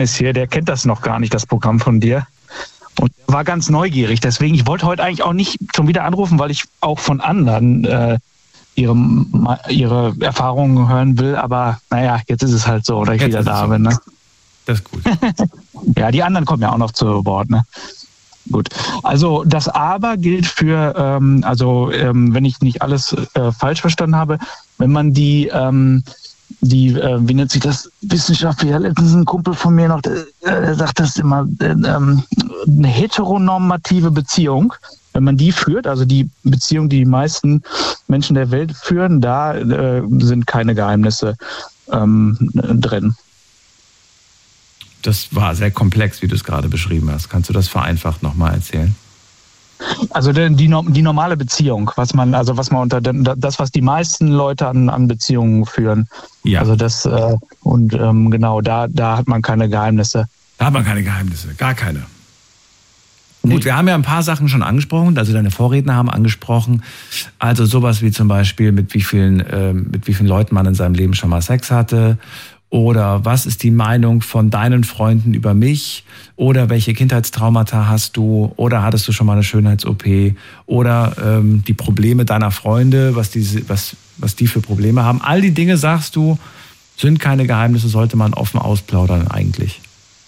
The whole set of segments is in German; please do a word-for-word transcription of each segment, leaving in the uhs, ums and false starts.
ist hier, der kennt das noch gar nicht, das Programm von dir. Und er war ganz neugierig. Deswegen, ich wollte heute eigentlich auch nicht schon wieder anrufen, weil ich auch von anderen äh, ihre, ihre Erfahrungen hören will. Aber naja, jetzt ist es halt so, dass ich jetzt wieder da so. bin. Ne? Das ist gut. Ja, die anderen kommen ja auch noch zu Wort. Ne? Gut. Also das Aber gilt für, ähm, also ähm, wenn ich nicht alles äh, falsch verstanden habe, wenn man die... Ähm, die, äh, wie nennt sich das, Wissenschaftler, letztens ein Kumpel von mir noch, der, der sagt das immer, äh, ähm, eine heteronormative Beziehung, wenn man die führt, also die Beziehung, die die meisten Menschen der Welt führen, da äh, sind keine Geheimnisse ähm, drin. Das war sehr komplex, wie du es gerade beschrieben hast. Kannst du das vereinfacht nochmal erzählen? Also die, die, die normale Beziehung, was man, also was man unter das, was die meisten Leute an, an Beziehungen führen. Ja. Also das äh, und ähm, genau, da, da hat man keine Geheimnisse. Da hat man keine Geheimnisse, gar keine. Nee. Gut, wir haben ja ein paar Sachen schon angesprochen, also deine Vorredner haben angesprochen, also sowas wie zum Beispiel, mit wie vielen, äh, mit wie vielen Leuten man in seinem Leben schon mal Sex hatte. Oder was ist die Meinung von deinen Freunden über mich? Oder welche Kindheitstraumata hast du? Oder hattest du schon mal eine Schönheits-O P? Oder ähm, die Probleme deiner Freunde, was die, was, was die für Probleme haben. All die Dinge, sagst du, sind keine Geheimnisse, sollte man offen ausplaudern eigentlich.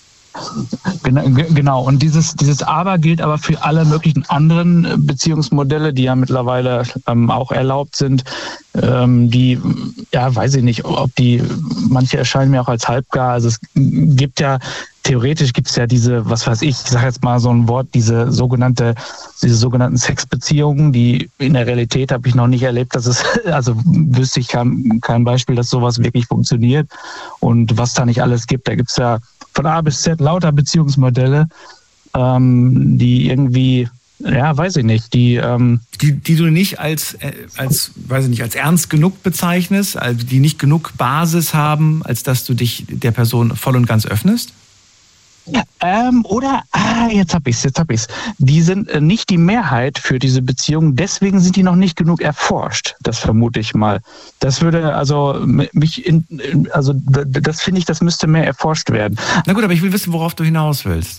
Genau, und dieses, dieses Aber gilt aber für alle möglichen anderen Beziehungsmodelle, die ja mittlerweile ähm, auch erlaubt sind, ähm, die, ja, weiß ich nicht, ob die, manche erscheinen mir auch als halbgar, also es gibt ja, theoretisch gibt es ja diese, was weiß ich, ich sage jetzt mal so ein Wort, diese sogenannte, diese sogenannten Sexbeziehungen, die in der Realität habe ich noch nicht erlebt, dass es, also wüsste ich kein, kein Beispiel, dass sowas wirklich funktioniert und was da nicht alles gibt, da gibt es ja von A bis Z lauter Beziehungsmodelle, ähm, die irgendwie, ja, weiß ich nicht, die, ähm die, die du nicht als, äh, als, weiß ich nicht, als ernst genug bezeichnest, also die nicht genug Basis haben, als dass du dich der Person voll und ganz öffnest? Ähm, oder, ah, jetzt hab ich's, jetzt hab ich's. Die sind äh, nicht die Mehrheit für diese Beziehungen, deswegen sind die noch nicht genug erforscht. Das vermute ich mal. Das würde also mich, in, also das finde ich, das müsste mehr erforscht werden. Na gut, aber ich will wissen, worauf du hinaus willst.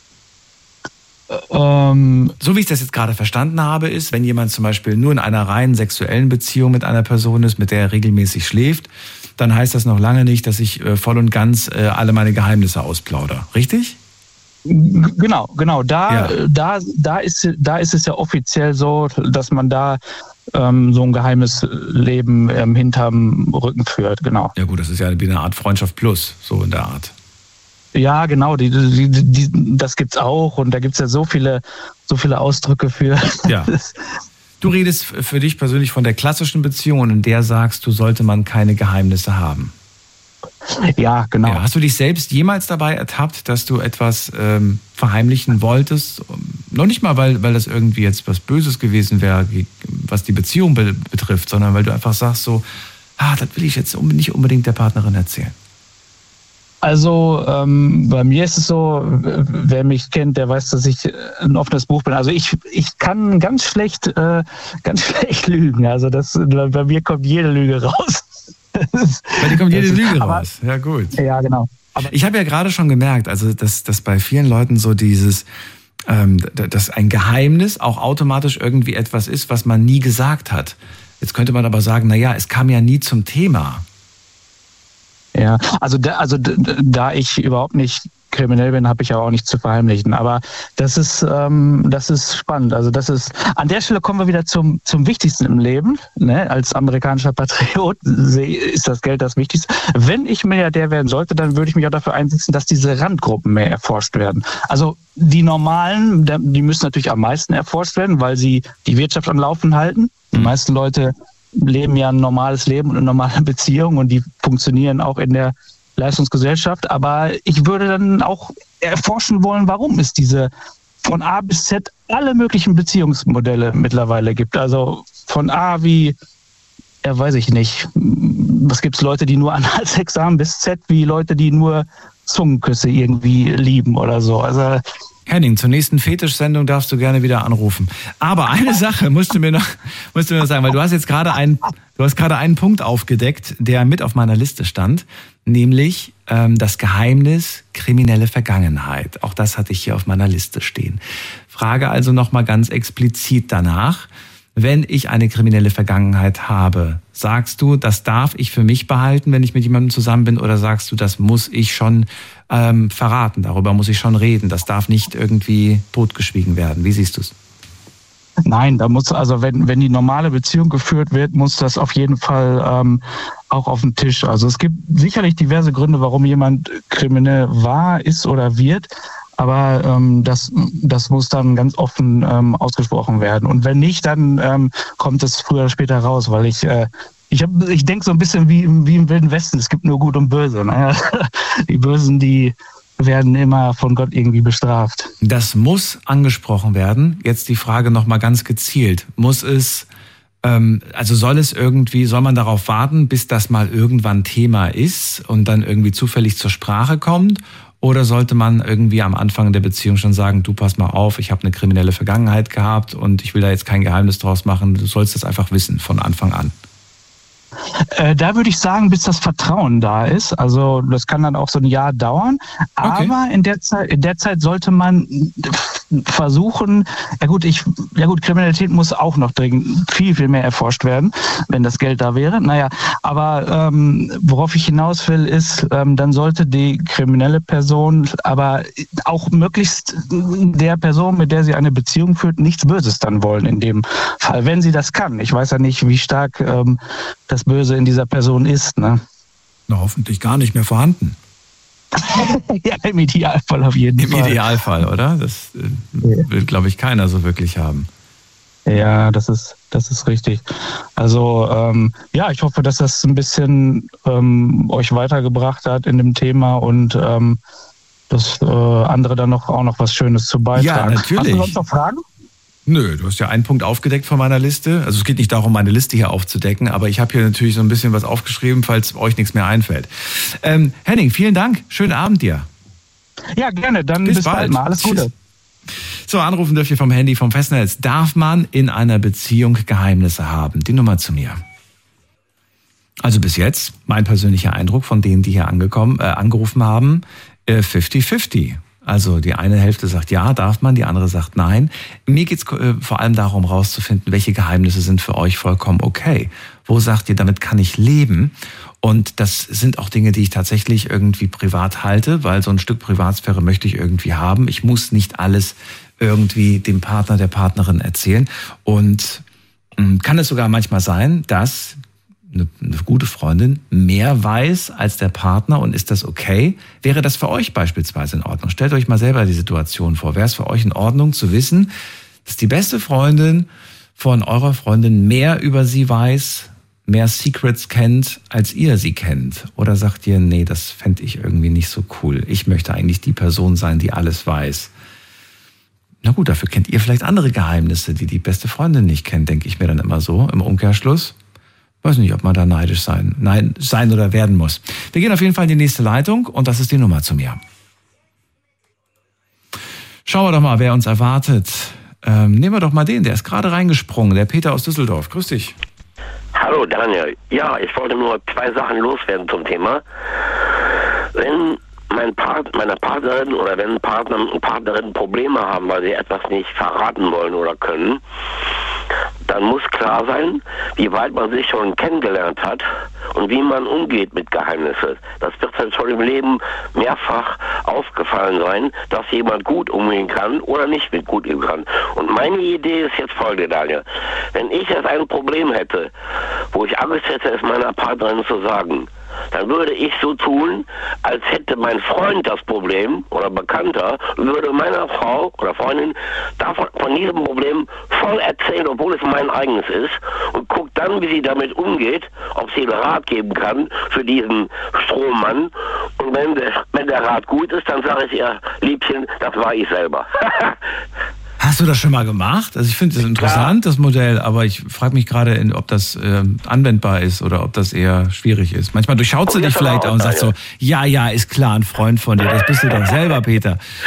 Ähm, so wie ich das jetzt gerade verstanden habe, ist, wenn jemand zum Beispiel nur in einer rein sexuellen Beziehung mit einer Person ist, mit der er regelmäßig schläft, dann heißt das noch lange nicht, dass ich äh, voll und ganz äh, alle meine Geheimnisse ausplaudere. Richtig? Genau, genau. Da, ja. da, da, ist, da ist es ja offiziell so, dass man da ähm, so ein geheimes Leben ähm, hinterm Rücken führt. Genau. Ja gut, das ist ja wie eine Art Freundschaft plus, so in der Art. Ja, genau, die, die, die, das gibt's auch und da gibt's ja so viele, so viele Ausdrücke für. Ja. Du redest für dich persönlich von der klassischen Beziehung und in der sagst du, sollte man keine Geheimnisse haben. Ja, genau. Ja, hast du dich selbst jemals dabei ertappt, dass du etwas ähm, verheimlichen wolltest? Noch nicht mal, weil, weil das irgendwie jetzt was Böses gewesen wäre, was die Beziehung be- betrifft, sondern weil du einfach sagst so, ah, das will ich jetzt nicht unbedingt der Partnerin erzählen. Also ähm, bei mir ist es so, wer mich kennt, der weiß, dass ich ein offenes Buch bin. Also ich ich kann ganz schlecht äh, ganz schlecht lügen. Also das bei mir kommt jede Lüge raus. Bei dir kommt jede Lüge aber, raus. Ja gut. Ja genau. Aber ich habe ja gerade schon gemerkt, also dass dass bei vielen Leuten so dieses ähm, dass ein Geheimnis auch automatisch irgendwie etwas ist, was man nie gesagt hat. Jetzt könnte man aber sagen, na ja, es kam ja nie zum Thema. Ja, also da, also da ich überhaupt nicht kriminell bin, habe ich ja auch nichts zu verheimlichen. Aber das ist, ähm, das ist spannend. Also das ist, an der Stelle kommen wir wieder zum zum Wichtigsten im Leben. Ne? Als amerikanischer Patriot ist das Geld das Wichtigste. Wenn ich Milliardär werden sollte, dann würde ich mich auch dafür einsetzen, dass diese Randgruppen mehr erforscht werden. Also die normalen, die müssen natürlich am meisten erforscht werden, weil sie die Wirtschaft am Laufen halten. Die meisten Leute leben ja ein normales Leben und eine normale Beziehung und die funktionieren auch in der Leistungsgesellschaft. Aber ich würde dann auch erforschen wollen, warum es diese von A bis Z alle möglichen Beziehungsmodelle mittlerweile gibt. Also von A wie, ja weiß ich nicht, was gibt's Leute, die nur Analsex haben, bis Z wie Leute, die nur Zungenküsse irgendwie lieben oder so. Also Henning, zur nächsten Fetisch-Sendung darfst du gerne wieder anrufen. Aber eine Sache musst du mir noch, musst du mir noch sagen, weil du hast jetzt gerade einen, du hast gerade einen Punkt aufgedeckt, der mit auf meiner Liste stand, nämlich ähm, das Geheimnis kriminelle Vergangenheit. Auch das hatte ich hier auf meiner Liste stehen. Frage also nochmal ganz explizit danach. Wenn ich eine kriminelle Vergangenheit habe, sagst du, das darf ich für mich behalten, wenn ich mit jemandem zusammen bin, oder sagst du, das muss ich schon ähm, verraten, darüber muss ich schon reden, das darf nicht irgendwie totgeschwiegen werden? Wie siehst du es? Nein, da muss, also wenn, wenn die normale Beziehung geführt wird, muss das auf jeden Fall ähm, auch auf den Tisch. Also es gibt sicherlich diverse Gründe, warum jemand kriminell war, ist oder wird. Aber ähm, das, das muss dann ganz offen ähm, ausgesprochen werden. Und wenn nicht, dann ähm, kommt es früher oder später raus, weil ich äh, ich, hab, ich denke so ein bisschen wie, wie im Wilden Westen. Es gibt nur Gut und Böse. Ne? Die Bösen, die werden immer von Gott irgendwie bestraft. Das muss angesprochen werden. Jetzt die Frage nochmal ganz gezielt. Muss es, ähm, also soll es irgendwie, soll man darauf warten, bis das mal irgendwann Thema ist und dann irgendwie zufällig zur Sprache kommt? Oder sollte man irgendwie am Anfang der Beziehung schon sagen, du pass mal auf, ich habe eine kriminelle Vergangenheit gehabt und ich will da jetzt kein Geheimnis draus machen, du sollst das einfach wissen von Anfang an? Äh, da würde ich sagen, bis das Vertrauen da ist. Also das kann dann auch so ein Jahr dauern. Aber okay. in der Zeit, in der Zeit sollte man versuchen, ja gut, ich, ja gut, Kriminalität muss auch noch dringend viel, viel mehr erforscht werden, wenn das Geld da wäre. Naja, aber ähm, worauf ich hinaus will, ist, ähm, dann sollte die kriminelle Person aber auch möglichst der Person, mit der sie eine Beziehung führt, nichts Böses dann wollen in dem Fall, wenn sie das kann. Ich weiß ja nicht, wie stark ähm, das Böse in dieser Person ist. Ne? Na, hoffentlich gar nicht mehr vorhanden. Ja, im Idealfall auf jeden Im Fall. Im Idealfall, oder? Das äh, will, glaube ich, keiner so wirklich haben. Ja, das ist, das ist richtig. Also ähm, ja, ich hoffe, dass das ein bisschen ähm, euch weitergebracht hat in dem Thema und ähm, dass äh, andere dann noch auch noch was Schönes zu beitragen. Ja, natürlich. Hast du sonst noch Fragen? Nö, du hast ja einen Punkt aufgedeckt von meiner Liste. Also es geht nicht darum, meine Liste hier aufzudecken, aber ich habe hier natürlich so ein bisschen was aufgeschrieben, falls euch nichts mehr einfällt. Ähm, Henning, vielen Dank. Schönen Abend dir. Ja, gerne. Dann bis, bis bald. bald mal. Alles Gute. Tschüss. So, anrufen dürft ihr vom Handy, vom Festnetz. Darf man in einer Beziehung Geheimnisse haben? Die Nummer zu mir. Also bis jetzt, mein persönlicher Eindruck von denen, die hier angekommen, äh, angerufen haben, äh, fifty fifty. Also die eine Hälfte sagt ja, darf man, die andere sagt nein. Mir geht's äh, vor allem darum, rauszufinden, welche Geheimnisse sind für euch vollkommen okay. Wo sagt ihr, damit kann ich leben? Und das sind auch Dinge, die ich tatsächlich irgendwie privat halte, weil so ein Stück Privatsphäre möchte ich irgendwie haben. Ich muss nicht alles irgendwie dem Partner, der Partnerin erzählen. Und mh, kann es sogar manchmal sein, dass eine, eine gute Freundin mehr weiß als der Partner, und ist das okay? Wäre das für euch beispielsweise in Ordnung? Stellt euch mal selber die Situation vor. Wäre es für euch in Ordnung zu wissen, dass die beste Freundin von eurer Freundin mehr über sie weiß, mehr Secrets kennt, als ihr sie kennt? Oder sagt ihr, nee, das fände ich irgendwie nicht so cool. Ich möchte eigentlich die Person sein, die alles weiß. Na gut, dafür kennt ihr vielleicht andere Geheimnisse, die die beste Freundin nicht kennt, denke ich mir dann immer so im Umkehrschluss. Weiß nicht, ob man da neidisch sein, nein, sein oder werden muss. Wir gehen auf jeden Fall in die nächste Leitung und das ist die Nummer zu mir. Schauen wir doch mal, wer uns erwartet. Ähm, nehmen wir doch mal den, der ist gerade reingesprungen, der Peter aus Düsseldorf. Grüß dich. Hallo Daniel. Ja, ich wollte nur zwei Sachen loswerden zum Thema. Wenn mein Part, meine Partnerin oder wenn Partner und Partnerin Probleme haben, weil sie etwas nicht verraten wollen oder können, dann muss klar sein, wie weit man sich schon kennengelernt hat und wie man umgeht mit Geheimnissen. Das wird dann schon im Leben mehrfach aufgefallen sein, dass jemand gut umgehen kann oder nicht mit gut umgehen kann. Und meine Idee ist jetzt folgende, Daniel. Wenn ich jetzt ein Problem hätte, wo ich Angst hätte, es meiner Partnerin zu sagen, dann würde ich so tun, als hätte mein Freund das Problem oder Bekannter, würde meiner Frau oder Freundin davon, von diesem Problem voll erzählen, obwohl es mein eigenes ist, und guckt dann, wie sie damit umgeht, ob sie einen Rat geben kann für diesen Strohmann. Und wenn der, wenn der Rat gut ist, dann sage ich ihr, Liebchen, das war ich selber. Hast du das schon mal gemacht? Also ich finde das interessant, ja, das Modell, aber ich frage mich gerade, ob das äh, anwendbar ist oder ob das eher schwierig ist. Manchmal durchschaut sie dich vielleicht auch und sagt so, ja, ja, ist klar, ein Freund von dir, das bist du doch selber, Peter.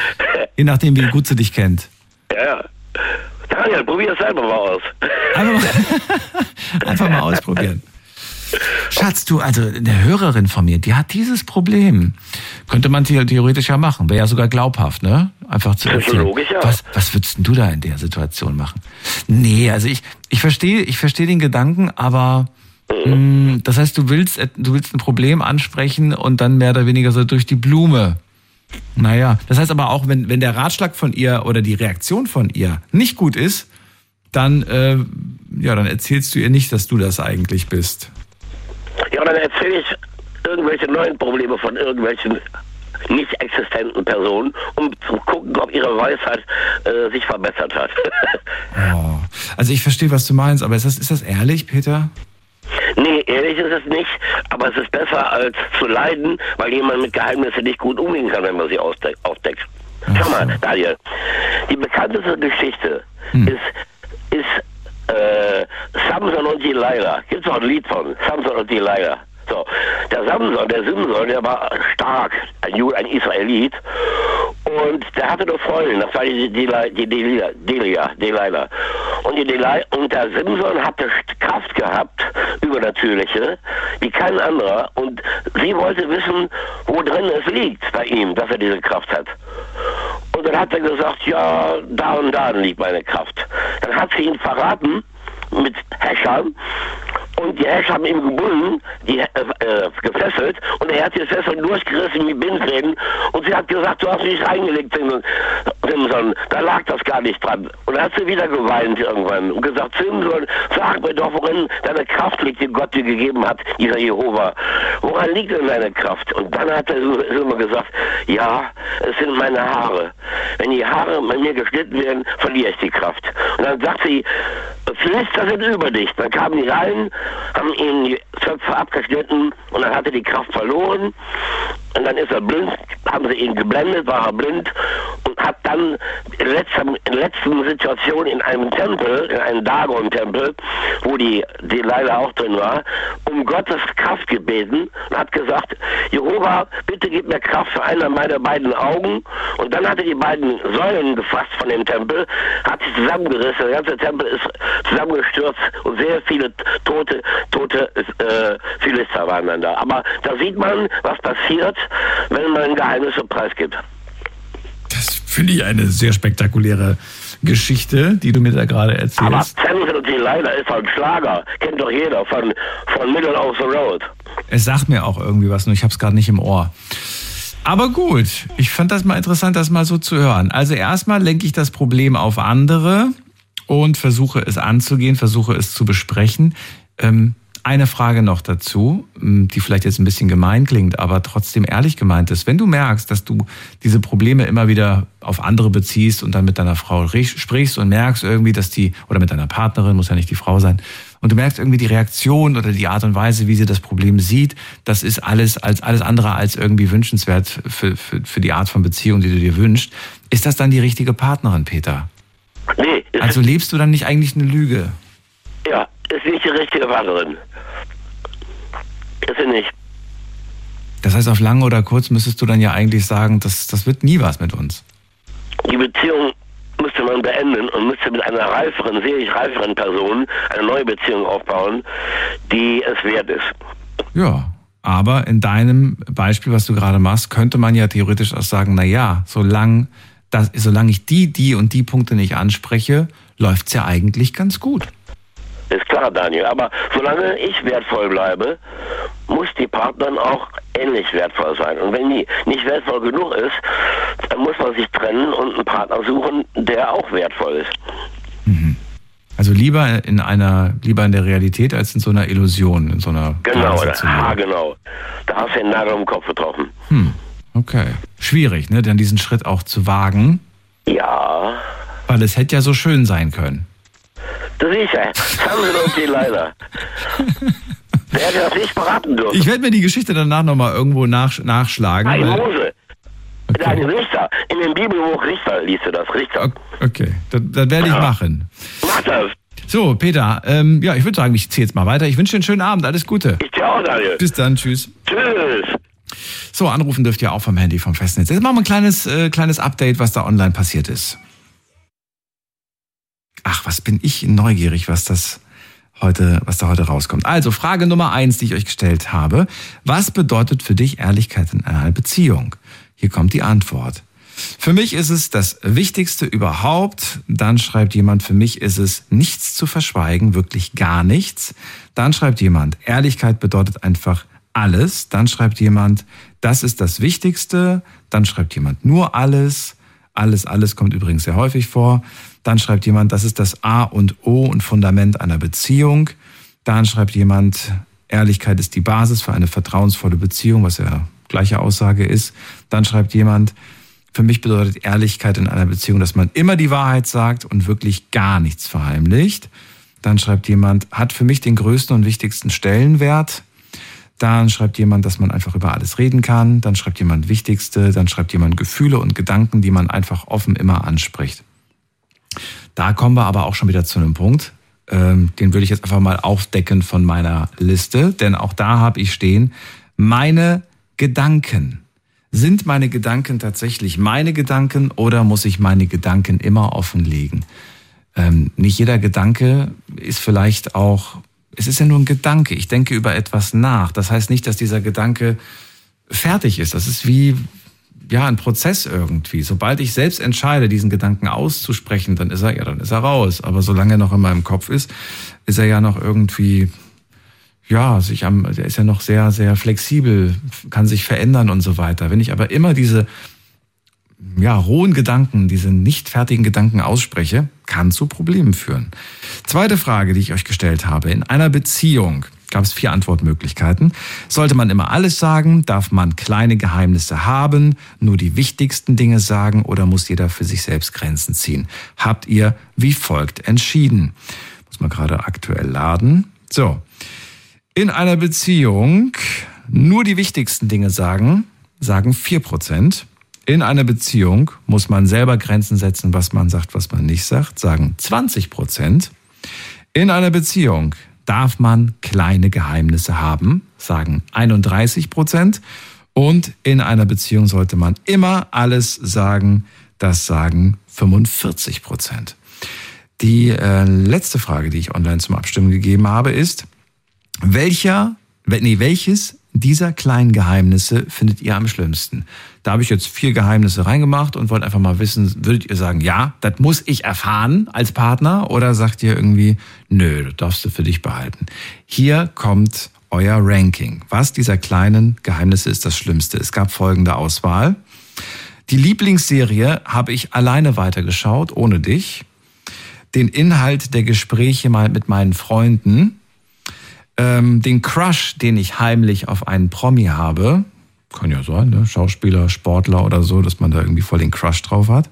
Je nachdem, wie gut sie dich kennt. Ja, ja. Daniel, probier es selber mal aus. Einfach mal, einfach mal ausprobieren. Schatz, du, also eine Hörerin von mir, die hat dieses Problem. Könnte man theoretisch ja machen. Wäre ja sogar glaubhaft, ne? Einfach zu erzählen. Logisch, ja. Was, was würdest denn du da in der Situation machen? Nee, also ich, ich verstehe, ich verstehe den Gedanken, aber mhm. mh, das heißt, du willst, du willst ein Problem ansprechen und dann mehr oder weniger so durch die Blume. Naja, das heißt aber auch, wenn, wenn der Ratschlag von ihr oder die Reaktion von ihr nicht gut ist, dann, äh, ja, dann erzählst du ihr nicht, dass du das eigentlich bist. Ja, dann erzähle ich irgendwelche neuen Probleme von irgendwelchen nicht existenten Personen, um zu gucken, ob ihre Weisheit äh, sich verbessert hat. Oh. Also ich verstehe, was du meinst, aber ist das, ist das ehrlich, Peter? Nee, ehrlich ist es nicht, aber es ist besser als zu leiden, weil jemand mit Geheimnissen nicht gut umgehen kann, wenn man sie aufdeckt. Schau mal, Daniel, die bekannteste Geschichte hm. ist, ist äh, Samson und Delilah. Gibt es auch ein Lied von Samson und Delilah. So, der Samson, der Simson, der war stark, ein Jude, ein Israelit, und der hatte eine Freundin, das war die Delia, die Delia, Delia, Delilah. Und die Delia, und der Simson hatte Kraft gehabt, übernatürliche, wie kein anderer, und sie wollte wissen, wo drin es liegt bei ihm, dass er diese Kraft hat. Und dann hat er gesagt, ja, da und da liegt meine Kraft. Dann hat sie ihn verraten mit Häschern, und die Häscher haben ihn gebunden, die äh, gefesselt, und er hat die Fesseln durchgerissen wie Bindfäden, und sie hat gesagt, du hast mich reingelegt, Simson, da lag das gar nicht dran. Und dann hat sie wieder geweint irgendwann und gesagt, Simson, sag mir doch, worin deine Kraft liegt, die Gott dir gegeben hat, dieser Jehova. Woran liegt denn deine Kraft? Und dann hat er immer gesagt, ja, es sind meine Haare. Wenn die Haare bei mir geschnitten werden, verliere ich die Kraft. Und dann sagt sie, Philister sind überdicht. Dann kamen die rein, haben ihm die Zöpfe abgeschnitten, und dann hat er die Kraft verloren, und dann ist er blind, haben sie ihn geblendet, war er blind, und hat dann in letzter, in letzten Situation in einem Tempel, in einem Dagon-Tempel, wo die Delilah auch drin war, um Gottes Kraft gebeten und hat gesagt, Jehova, bitte gib mir Kraft für einer meiner beiden Augen. Und dann hat er die beiden Säulen gefasst von dem Tempel, hat sie zusammengerissen, der ganze Tempel ist zusammengestürzt und sehr viele tote, tote äh, Philister waren dann da. Aber da sieht man, was passiert, wenn man Geheimnisse preisgibt. Das finde ich eine sehr spektakuläre Geschichte, die du mir da gerade erzählst. Aber Samson und Delilah ist halt ein Schlager. Kennt doch jeder von, von Middle of the Road. Es sagt mir auch irgendwie was, nur ich habe es gerade nicht im Ohr. Aber gut, ich fand das mal interessant, das mal so zu hören. Also erstmal lenke ich das Problem auf andere und versuche es anzugehen, versuche es zu besprechen. Ähm, Eine Frage noch dazu, die vielleicht jetzt ein bisschen gemein klingt, aber trotzdem ehrlich gemeint ist. Wenn du merkst, dass du diese Probleme immer wieder auf andere beziehst und dann mit deiner Frau sprichst und merkst irgendwie, dass die, oder mit deiner Partnerin, muss ja nicht die Frau sein, und du merkst irgendwie die Reaktion oder die Art und Weise, wie sie das Problem sieht, das ist alles als alles andere als irgendwie wünschenswert für, für, für die Art von Beziehung, die du dir wünschst. Ist das dann die richtige Partnerin, Peter? Nee. Also lebst du dann nicht eigentlich eine Lüge? Ja, ist nicht die richtige Partnerin. Ist sie nicht. Das heißt, auf lang oder kurz müsstest du dann ja eigentlich sagen, das, das wird nie was mit uns. Die Beziehung müsste man beenden und müsste mit einer reiferen, seelisch reiferen Person eine neue Beziehung aufbauen, die es wert ist. Ja, aber in deinem Beispiel, was du gerade machst, könnte man ja theoretisch auch sagen, na ja, solange, das, solange ich die, die und die Punkte nicht anspreche, läuft's ja eigentlich ganz gut. Ist klar, Daniel. Aber solange ich wertvoll bleibe, muss die Partnerin auch ähnlich wertvoll sein. Und wenn die nicht wertvoll genug ist, dann muss man sich trennen und einen Partner suchen, der auch wertvoll ist. Mhm. Also lieber in einer, lieber in der Realität als in so einer Illusion, in so einer Genau, ja, genau. Da hast du den Nagel im Kopf getroffen. Hm. Okay. Schwierig, ne, dann diesen Schritt auch zu wagen. Ja. Weil es hätte ja so schön sein können. Sicher, Samson und Delilah. Der hätte das nicht verraten dürfen. Ich werde mir die Geschichte danach nochmal irgendwo nach, nachschlagen. Nein, weil... Mose. Okay. Nein, Richter. In dem Bibelbuch Richter liest du das, Richter. Okay, das, das werde ich ja machen. Mach das. So, Peter, ähm, ja, ich würde sagen, ich ziehe jetzt mal weiter. Ich wünsche dir einen schönen Abend, alles Gute. Ich dir auch, Daniel. Bis dann, tschüss. Tschüss. So, anrufen dürft ihr auch vom Handy, vom Festnetz. Jetzt machen wir ein kleines, äh, kleines Update, was da online passiert ist. Ach, was bin ich neugierig, was das heute, was da heute rauskommt. Also, Frage Nummer eins, die ich euch gestellt habe. Was bedeutet für dich Ehrlichkeit in einer Beziehung? Hier kommt die Antwort. Für mich ist es das Wichtigste überhaupt. Dann schreibt jemand, für mich ist es nichts zu verschweigen, wirklich gar nichts. Dann schreibt jemand, Ehrlichkeit bedeutet einfach alles. Dann schreibt jemand, das ist das Wichtigste. Dann schreibt jemand, nur alles. Alles, alles kommt übrigens sehr häufig vor. Dann schreibt jemand, das ist das A und O und Fundament einer Beziehung. Dann schreibt jemand, Ehrlichkeit ist die Basis für eine vertrauensvolle Beziehung, was ja gleiche Aussage ist. Dann schreibt jemand, für mich bedeutet Ehrlichkeit in einer Beziehung, dass man immer die Wahrheit sagt und wirklich gar nichts verheimlicht. Dann schreibt jemand, hat für mich den größten und wichtigsten Stellenwert. Dann schreibt jemand, dass man einfach über alles reden kann. Dann schreibt jemand Wichtigste. Dann schreibt jemand Gefühle und Gedanken, die man einfach offen immer anspricht. Da kommen wir aber auch schon wieder zu einem Punkt. Den würde ich jetzt einfach mal aufdecken von meiner Liste. Denn auch da habe ich stehen, meine Gedanken. Sind meine Gedanken tatsächlich meine Gedanken oder muss ich meine Gedanken immer offenlegen? Ähm, nicht jeder Gedanke ist vielleicht auch, es ist ja nur ein Gedanke. Ich denke über etwas nach. Das heißt nicht, dass dieser Gedanke fertig ist. Das ist wie ja ein Prozess irgendwie. Sobald ich selbst entscheide, diesen Gedanken auszusprechen, dann ist er, ja, dann ist er raus. Aber solange er noch in meinem Kopf ist, ist er ja noch irgendwie ja, sich am, der ist ja noch sehr, sehr flexibel, kann sich verändern und so weiter. Wenn ich aber immer diese, ja, rohen Gedanken, diese nicht fertigen Gedanken ausspreche, kann zu Problemen führen. Zweite Frage, die ich euch gestellt habe. In einer Beziehung gab es vier Antwortmöglichkeiten. Sollte man immer alles sagen? Darf man kleine Geheimnisse haben? Nur die wichtigsten Dinge sagen? Oder muss jeder für sich selbst Grenzen ziehen? Habt ihr wie folgt entschieden? Muss man gerade aktuell laden. So. In einer Beziehung nur die wichtigsten Dinge sagen, sagen vier Prozent. In einer Beziehung muss man selber Grenzen setzen, was man sagt, was man nicht sagt, sagen zwanzig Prozent. In einer Beziehung darf man kleine Geheimnisse haben, sagen einunddreißig Prozent. Und in einer Beziehung sollte man immer alles sagen, das sagen fünfundvierzig Prozent. Die äh, letzte Frage, die ich online zum Abstimmen gegeben habe, ist, Welcher, nee, welches dieser kleinen Geheimnisse findet ihr am schlimmsten? Da habe ich jetzt vier Geheimnisse reingemacht und wollte einfach mal wissen, würdet ihr sagen, ja, das muss ich erfahren als Partner? Oder sagt ihr irgendwie, nö, das darfst du für dich behalten? Hier kommt euer Ranking. Was dieser kleinen Geheimnisse ist das Schlimmste? Es gab folgende Auswahl. Die Lieblingsserie habe ich alleine weitergeschaut, ohne dich. Den Inhalt der Gespräche mal mit meinen Freunden. Den Crush, den ich heimlich auf einen Promi habe, kann ja sein, ne? Schauspieler, Sportler oder so, dass man da irgendwie voll den Crush drauf hat.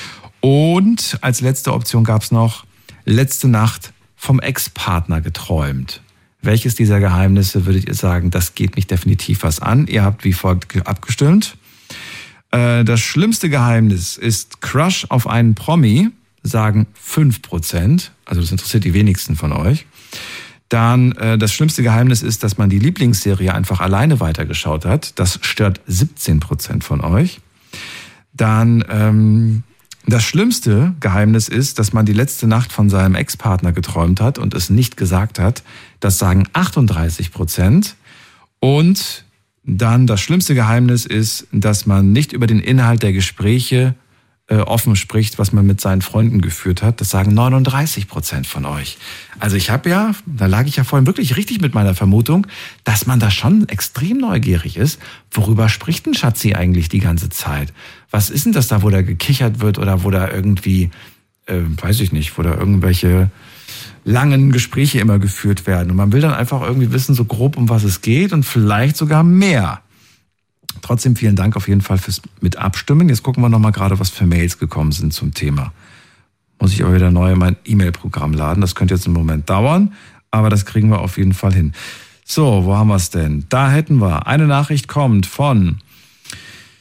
Und als letzte Option gab es noch, letzte Nacht vom Ex-Partner geträumt. Welches dieser Geheimnisse würdet ihr sagen, das geht mich definitiv was an? Ihr habt wie folgt abgestimmt. Das schlimmste Geheimnis ist Crush auf einen Promi, sagen fünf Prozent. Also das interessiert die wenigsten von euch. Dann äh, das schlimmste Geheimnis ist, dass man die Lieblingsserie einfach alleine weitergeschaut hat. Das stört siebzehn Prozent von euch. Dann ähm, das schlimmste Geheimnis ist, dass man die letzte Nacht von seinem Ex-Partner geträumt hat und es nicht gesagt hat. Das sagen achtunddreißig Prozent. Und dann das schlimmste Geheimnis ist, dass man nicht über den Inhalt der Gespräche offen spricht, was man mit seinen Freunden geführt hat. Das sagen neununddreißig Prozent von euch. Also ich habe ja, da lag ich ja vorhin wirklich richtig mit meiner Vermutung, dass man da schon extrem neugierig ist. Worüber spricht ein Schatzi eigentlich die ganze Zeit? Was ist denn das da, wo da gekichert wird oder wo da irgendwie, äh, weiß ich nicht, wo da irgendwelche langen Gespräche immer geführt werden. Und man will dann einfach irgendwie wissen, so grob, um was es geht und vielleicht sogar mehr. Trotzdem vielen Dank auf jeden Fall fürs mit Abstimmen. Jetzt gucken wir nochmal gerade, was für Mails gekommen sind zum Thema. Muss ich aber wieder neu in mein E-Mail-Programm laden. Das könnte jetzt einen Moment dauern, aber das kriegen wir auf jeden Fall hin. So, wo haben wir es denn? Da hätten wir, eine Nachricht kommt von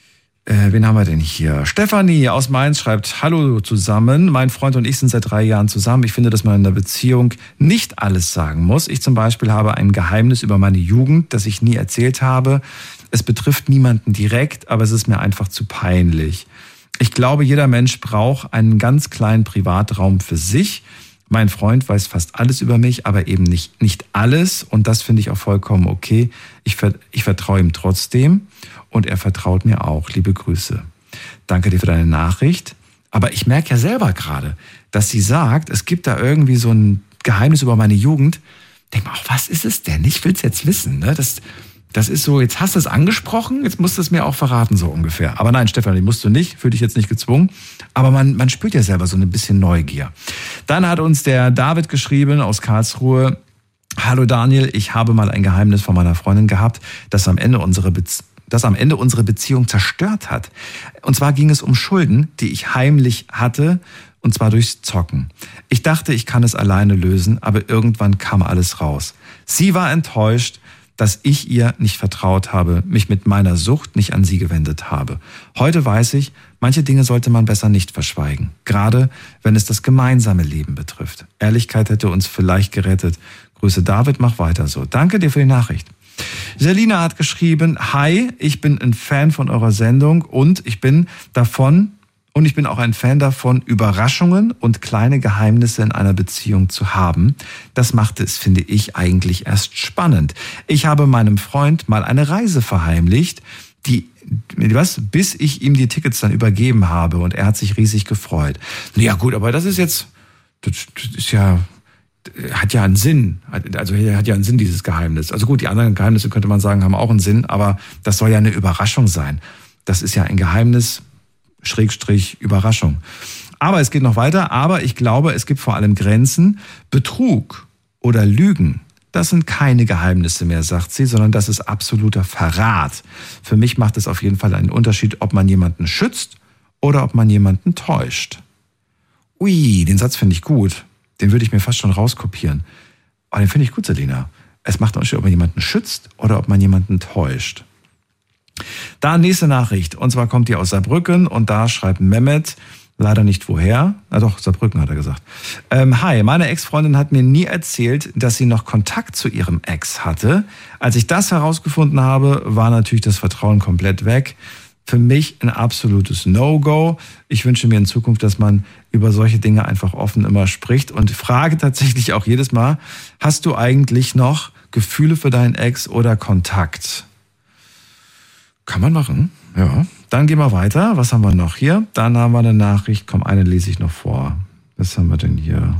Äh, wen haben wir denn hier? Stefanie aus Mainz schreibt, hallo zusammen, mein Freund und ich sind seit drei Jahren zusammen. Ich finde, dass man in einer Beziehung nicht alles sagen muss. Ich zum Beispiel habe ein Geheimnis über meine Jugend, das ich nie erzählt habe. Es betrifft niemanden direkt, aber es ist mir einfach zu peinlich. Ich glaube, jeder Mensch braucht einen ganz kleinen Privatraum für sich. Mein Freund weiß fast alles über mich, aber eben nicht, nicht alles. Und das finde ich auch vollkommen okay. Ich, ich vertraue ihm trotzdem. Und er vertraut mir auch. Liebe Grüße. Danke dir für deine Nachricht. Aber ich merke ja selber gerade, dass sie sagt, es gibt da irgendwie so ein Geheimnis über meine Jugend. Denk mal, was ist es denn? Ich will es jetzt wissen. Ne? Das, das ist so, jetzt hast du es angesprochen, jetzt musst du es mir auch verraten, so ungefähr. Aber nein, Stefan, die musst du nicht, fühl dich jetzt nicht gezwungen. Aber man, man spürt ja selber so ein bisschen Neugier. Dann hat uns der David geschrieben aus Karlsruhe. Hallo Daniel, ich habe mal ein Geheimnis von meiner Freundin gehabt, das am Ende unsere Beziehung das am Ende unsere Beziehung zerstört hat. Und zwar ging es um Schulden, die ich heimlich hatte, und zwar durchs Zocken. Ich dachte, ich kann es alleine lösen, aber irgendwann kam alles raus. Sie war enttäuscht, dass ich ihr nicht vertraut habe, mich mit meiner Sucht nicht an sie gewendet habe. Heute weiß ich, manche Dinge sollte man besser nicht verschweigen, gerade wenn es das gemeinsame Leben betrifft. Ehrlichkeit hätte uns vielleicht gerettet. Grüße David, mach weiter so. Danke dir für die Nachricht. Selina hat geschrieben, hi, ich bin ein Fan von eurer Sendung und ich bin davon und ich bin auch ein Fan davon, Überraschungen und kleine Geheimnisse in einer Beziehung zu haben. Das macht es, finde ich, eigentlich erst spannend. Ich habe meinem Freund mal eine Reise verheimlicht, die, was, bis ich ihm die Tickets dann übergeben habe und er hat sich riesig gefreut. Ja gut, aber das ist jetzt, das ist ja... hat ja einen Sinn, also hat ja einen Sinn, dieses Geheimnis. Also gut, die anderen Geheimnisse könnte man sagen, haben auch einen Sinn, aber das soll ja eine Überraschung sein. Das ist ja ein Geheimnis, Schrägstrich, Überraschung. Aber es geht noch weiter, aber ich glaube, es gibt vor allem Grenzen. Betrug oder Lügen, das sind keine Geheimnisse mehr, sagt sie, sondern das ist absoluter Verrat. Für mich macht es auf jeden Fall einen Unterschied, ob man jemanden schützt oder ob man jemanden täuscht. Ui, den Satz finde ich gut. Den würde ich mir fast schon rauskopieren. Aber den finde ich gut, Selina. Es macht einen Unterschied, ob man jemanden schützt oder ob man jemanden täuscht. Da nächste Nachricht. Und zwar kommt die aus Saarbrücken und da schreibt Mehmet, leider nicht woher. Na doch, Saarbrücken hat er gesagt. Ähm, hi, meine Ex-Freundin hat mir nie erzählt, dass sie noch Kontakt zu ihrem Ex hatte. Als ich das herausgefunden habe, war natürlich das Vertrauen komplett weg. Für mich ein absolutes No-Go. Ich wünsche mir in Zukunft, dass man über solche Dinge einfach offen immer spricht und frage tatsächlich auch jedes Mal, hast du eigentlich noch Gefühle für deinen Ex oder Kontakt? Kann man machen, ja. Dann gehen wir weiter. Was haben wir noch hier? Dann haben wir eine Nachricht. Komm, eine lese ich noch vor. Was haben wir denn hier?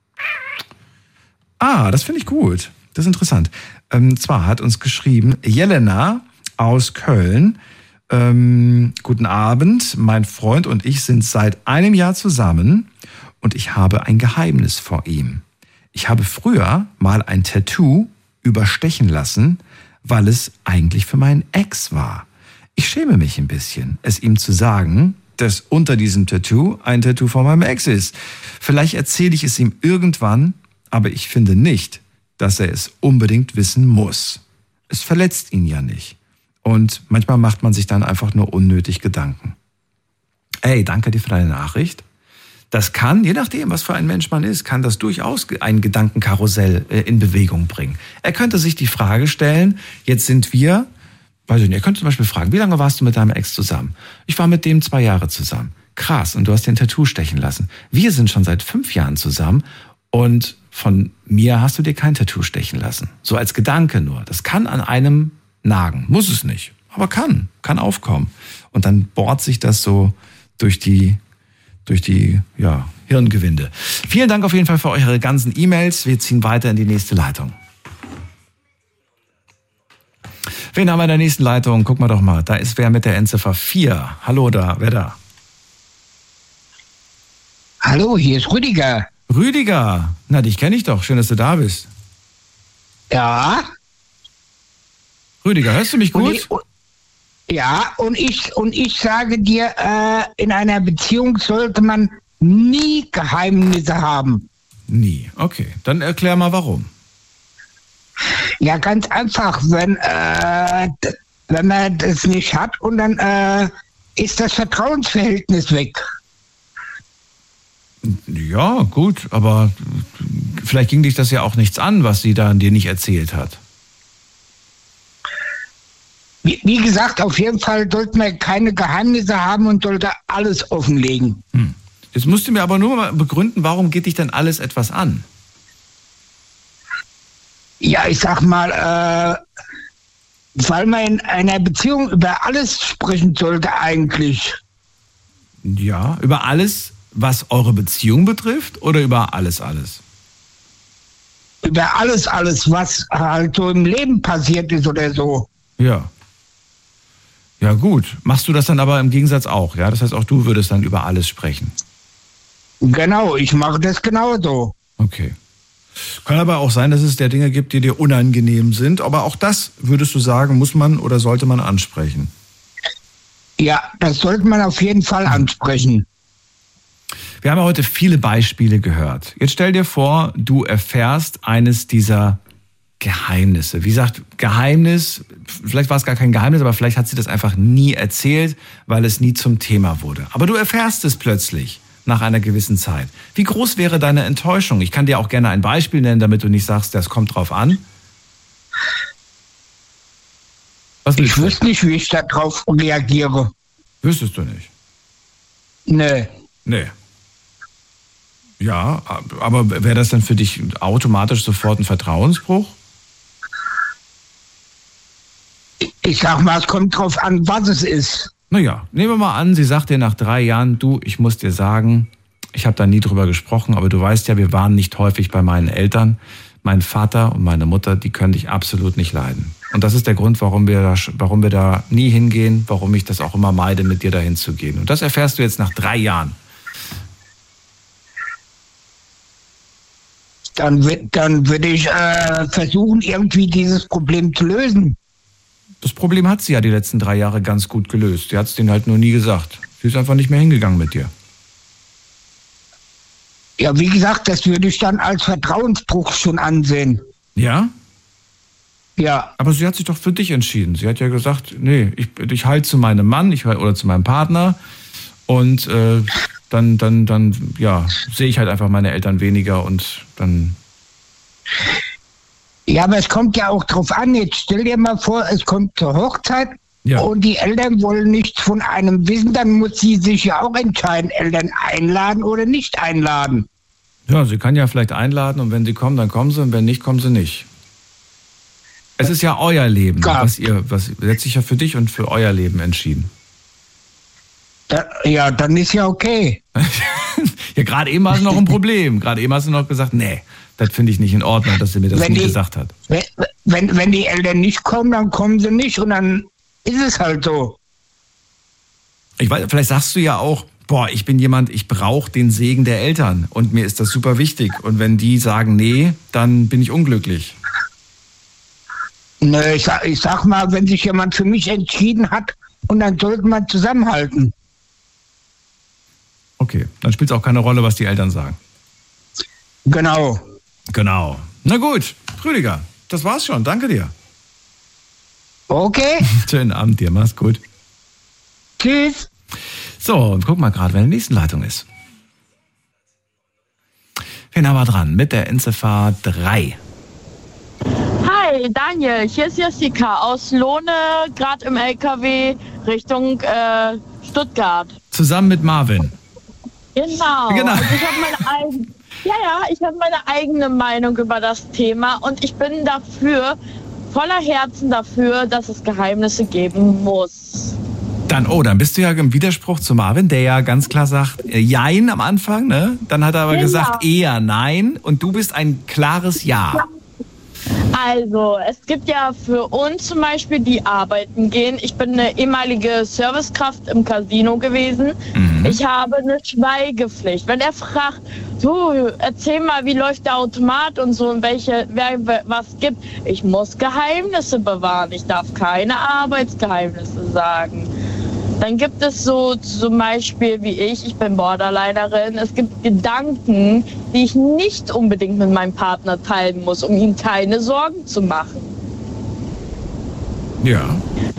Ah, das finde ich gut. Das ist interessant. Ähm, zwar hat uns geschrieben Jelena aus Köln. Ähm, guten Abend, mein Freund und ich sind seit einem Jahr zusammen und ich habe ein Geheimnis vor ihm. Ich habe früher mal ein Tattoo überstechen lassen, weil es eigentlich für meinen Ex war. Ich schäme mich ein bisschen, es ihm zu sagen, dass unter diesem Tattoo ein Tattoo von meinem Ex ist. Vielleicht erzähle ich es ihm irgendwann, aber ich finde nicht, dass er es unbedingt wissen muss. Es verletzt ihn ja nicht. Und manchmal macht man sich dann einfach nur unnötig Gedanken. Ey, danke dir für deine Nachricht. Das kann, je nachdem, was für ein Mensch man ist, kann das durchaus ein Gedankenkarussell in Bewegung bringen. Er könnte sich die Frage stellen, jetzt sind wir, weiß ich nicht, er könnte zum Beispiel fragen, wie lange warst du mit deinem Ex zusammen? Ich war mit dem zwei Jahre zusammen. Krass, und du hast den Tattoo stechen lassen. Wir sind schon seit fünf Jahren zusammen und von mir hast du dir kein Tattoo stechen lassen. So als Gedanke nur. Das kann an einem nagen. Muss es nicht, aber kann, kann aufkommen. Und dann bohrt sich das so durch die, durch die, ja, Hirngewinde. Vielen Dank auf jeden Fall für eure ganzen E-Mails. Wir ziehen weiter in die nächste Leitung. Wen haben wir in der nächsten Leitung? Guck mal doch mal, da ist wer mit der Endziffer vier. Hallo da, wer da? Hallo, hier ist Rüdiger. Rüdiger, na, dich kenne ich doch. Schön, dass du da bist. Ja. Rüdiger, hörst du mich gut? Und ich, und, ja, und ich, und ich sage dir, äh, in einer Beziehung sollte man nie Geheimnisse haben. Nie, okay. Dann erklär mal, warum. Ja, ganz einfach, wenn, äh, wenn man das nicht hat und dann äh, ist das Vertrauensverhältnis weg. Ja, gut, aber vielleicht ging dich das ja auch nichts an, was sie da dir nicht erzählt hat. Wie, wie gesagt, auf jeden Fall sollte man keine Geheimnisse haben und sollte alles offenlegen. Hm. Jetzt musst du mir aber nur mal begründen, warum geht dich denn alles etwas an? Ja, ich sag mal, äh, weil man in einer Beziehung über alles sprechen sollte eigentlich. Ja, über alles, was eure Beziehung betrifft oder über alles, alles? Über alles, alles, was halt so im Leben passiert ist oder so. Ja. Ja gut, machst du das dann aber im Gegensatz auch, ja? Das heißt, auch du würdest dann über alles sprechen. Genau, ich mache das genauso. Okay. Kann aber auch sein, dass es der Dinge gibt, die dir unangenehm sind. Aber auch das, würdest du sagen, muss man oder sollte man ansprechen? Ja, das sollte man auf jeden Fall ansprechen. Wir haben ja heute viele Beispiele gehört. Jetzt stell dir vor, du erfährst eines dieser Geheimnisse. Wie gesagt, Geheimnis, vielleicht war es gar kein Geheimnis, aber vielleicht hat sie das einfach nie erzählt, weil es nie zum Thema wurde. Aber du erfährst es plötzlich nach einer gewissen Zeit. Wie groß wäre deine Enttäuschung? Ich kann dir auch gerne ein Beispiel nennen, damit du nicht sagst, das kommt drauf an. Was ich wüsste nicht, wie ich darauf reagiere. Wüsstest du nicht? Nee. Nee. Ja, aber wäre das dann für dich automatisch sofort ein Vertrauensbruch? Ich sag mal, es kommt drauf an, was es ist. Naja, nehmen wir mal an, sie sagt dir nach drei Jahren, du, ich muss dir sagen, ich habe da nie drüber gesprochen, aber du weißt ja, wir waren nicht häufig bei meinen Eltern. Mein Vater und meine Mutter, die können dich absolut nicht leiden. Und das ist der Grund, warum wir da, warum wir da nie hingehen, warum ich das auch immer meide, mit dir dahin zu gehen. Und das erfährst du jetzt nach drei Jahren. Dann, dann würde ich äh, versuchen, irgendwie dieses Problem zu lösen. Das Problem hat sie ja die letzten drei Jahre ganz gut gelöst. Sie hat es denen halt nur nie gesagt. Sie ist einfach nicht mehr hingegangen mit dir. Ja, wie gesagt, das würde ich dann als Vertrauensbruch schon ansehen. Ja? Ja. Aber sie hat sich doch für dich entschieden. Sie hat ja gesagt, nee, ich, ich halte zu meinem Mann ich, oder zu meinem Partner und äh, dann, dann, dann, ja, sehe ich halt einfach meine Eltern weniger und dann... Ja, aber es kommt ja auch drauf an. Jetzt stell dir mal vor, es kommt zur Hochzeit ja. und die Eltern wollen nichts von einem wissen, dann muss sie sich ja auch entscheiden, Eltern einladen oder nicht einladen. Ja, sie kann ja vielleicht einladen und wenn sie kommen, dann kommen sie und wenn nicht, kommen sie nicht. Es ist ja euer Leben, ja. was ihr, was ihr hat sich ja für dich und für euer Leben entschieden. Da, ja, dann ist ja okay. Ja, gerade eben hast du noch ein Problem. Gerade eben hast du noch gesagt, nee, das finde ich nicht in Ordnung, dass sie mir das wenn nie die, gesagt hat. Wenn, wenn, wenn die Eltern nicht kommen, dann kommen sie nicht und dann ist es halt so. Ich weiß, vielleicht sagst du ja auch, boah, ich bin jemand, ich brauche den Segen der Eltern und mir ist das super wichtig. Und wenn die sagen, nee, dann bin ich unglücklich. Nö, ich sag, ich sag mal, wenn sich jemand für mich entschieden hat und dann sollte man zusammenhalten. Okay, dann spielt es auch keine Rolle, was die Eltern sagen. Genau. Genau. Na gut, Rüdiger, das war's schon. Danke dir. Okay. Schönen Abend dir, mach's gut. Tschüss. So, guck mal gerade, wer in der nächsten Leitung ist. Wen haben wir dran? Mit der Endziffer drei. Hi, Daniel, hier ist Jessica aus Lohne, gerade im L K W Richtung äh, Stuttgart. Zusammen mit Marvin. Genau. Genau. Also ich habe meine eigene, ja, ja, ich habe meine eigene Meinung über das Thema und ich bin dafür, voller Herzen dafür, dass es Geheimnisse geben muss. Dann, oh, dann bist du ja im Widerspruch zu Marvin, der ja ganz klar sagt, äh, Jein am Anfang, ne? Dann hat er aber genau. gesagt, eher Nein und du bist ein klares Ja. Ja. Also, es gibt ja für uns zum Beispiel, die arbeiten gehen. Ich bin eine ehemalige Servicekraft im Casino gewesen. Mhm. Ich habe eine Schweigepflicht. Wenn er fragt, du, erzähl mal, wie läuft der Automat und so und welche, wer was gibt. Ich muss Geheimnisse bewahren. Ich darf keine Arbeitsgeheimnisse sagen. Dann gibt es so zum Beispiel wie ich, ich bin Borderlinerin, es gibt Gedanken, die ich nicht unbedingt mit meinem Partner teilen muss, um ihm keine Sorgen zu machen. Ja.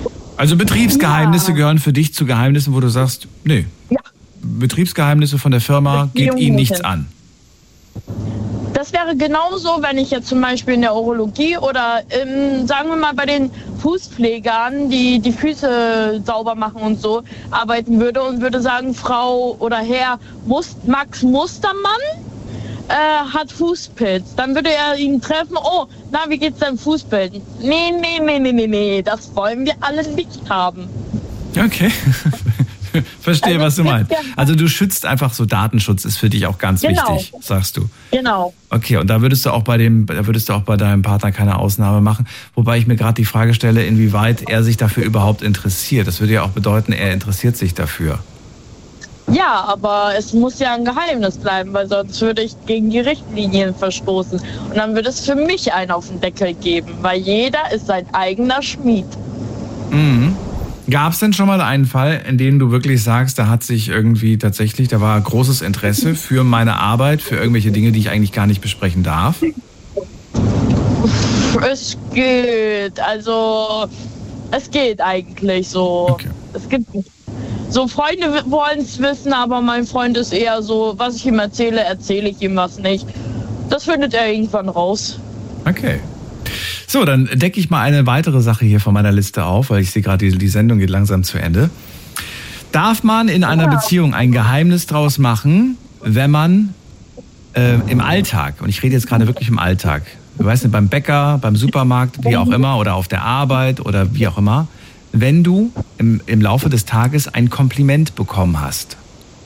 Also Betriebsgeheimnisse ja. gehören für dich zu Geheimnissen, wo du sagst, nee, ja. Betriebsgeheimnisse von der Firma geht Ihnen nichts an. Das wäre genauso, wenn ich jetzt zum Beispiel in der Urologie oder im, sagen wir mal bei den Fußpflegern, die die Füße sauber machen und so, arbeiten würde und würde sagen, Frau oder Herr Must, Max Mustermann äh, hat Fußpilz. Dann würde er ihn treffen, oh, na, wie geht's deinem Fußpilz? Nee, nee, nee, nee, nee, nee, das wollen wir alle nicht haben. Okay. Verstehe, also, was du meinst. Also du schützt einfach so, Datenschutz ist für dich auch ganz genau. wichtig, sagst du. Genau. Okay, und da würdest du auch bei dem, da würdest du auch bei deinem Partner keine Ausnahme machen, wobei ich mir gerade die Frage stelle, inwieweit er sich dafür überhaupt interessiert. Das würde ja auch bedeuten, er interessiert sich dafür. Ja, aber es muss ja ein Geheimnis bleiben, weil sonst würde ich gegen die Richtlinien verstoßen. Und dann würde es für mich einen auf den Deckel geben, weil jeder ist sein eigener Schmied. Mhm. Gab es denn schon mal einen Fall, in dem du wirklich sagst, da hat sich irgendwie tatsächlich, da war großes Interesse für meine Arbeit, für irgendwelche Dinge, die ich eigentlich gar nicht besprechen darf? Es geht, also es geht eigentlich so. Okay. Es gibt so Freunde wollen es wissen, aber mein Freund ist eher so, was ich ihm erzähle, erzähle ich ihm was nicht. Das findet er irgendwann raus. Okay. So, dann decke ich mal eine weitere Sache hier von meiner Liste auf, weil ich sehe gerade, die, die Sendung geht langsam zu Ende. Darf man in einer ja. Beziehung ein Geheimnis draus machen, wenn man äh, im Alltag, und ich rede jetzt gerade wirklich im Alltag, du weißt nicht, beim Bäcker, beim Supermarkt, wie auch immer, oder auf der Arbeit oder wie auch immer, wenn du im, im Laufe des Tages ein Kompliment bekommen hast?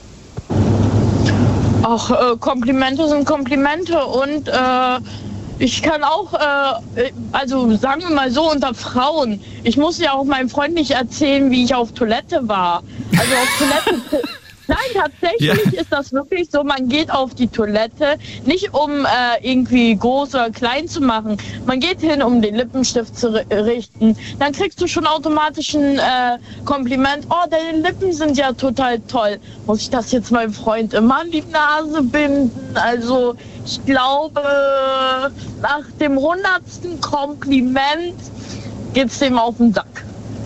Ach, äh, Komplimente sind Komplimente und äh, ich kann auch, äh, also sagen wir mal so, unter Frauen, ich muss ja auch meinem Freund nicht erzählen, wie ich auf Toilette war. Also auf Toilette... Nein, tatsächlich ja. ist das wirklich so, man geht auf die Toilette, nicht um äh, irgendwie groß oder klein zu machen. Man geht hin, um den Lippenstift zu richten. Dann kriegst du schon automatisch ein äh, Kompliment. Oh, deine Lippen sind ja total toll. Muss ich das jetzt meinem Freund immer an die Nase binden? Also ich glaube, nach dem hundertsten Kompliment geht's dem auf den Sack.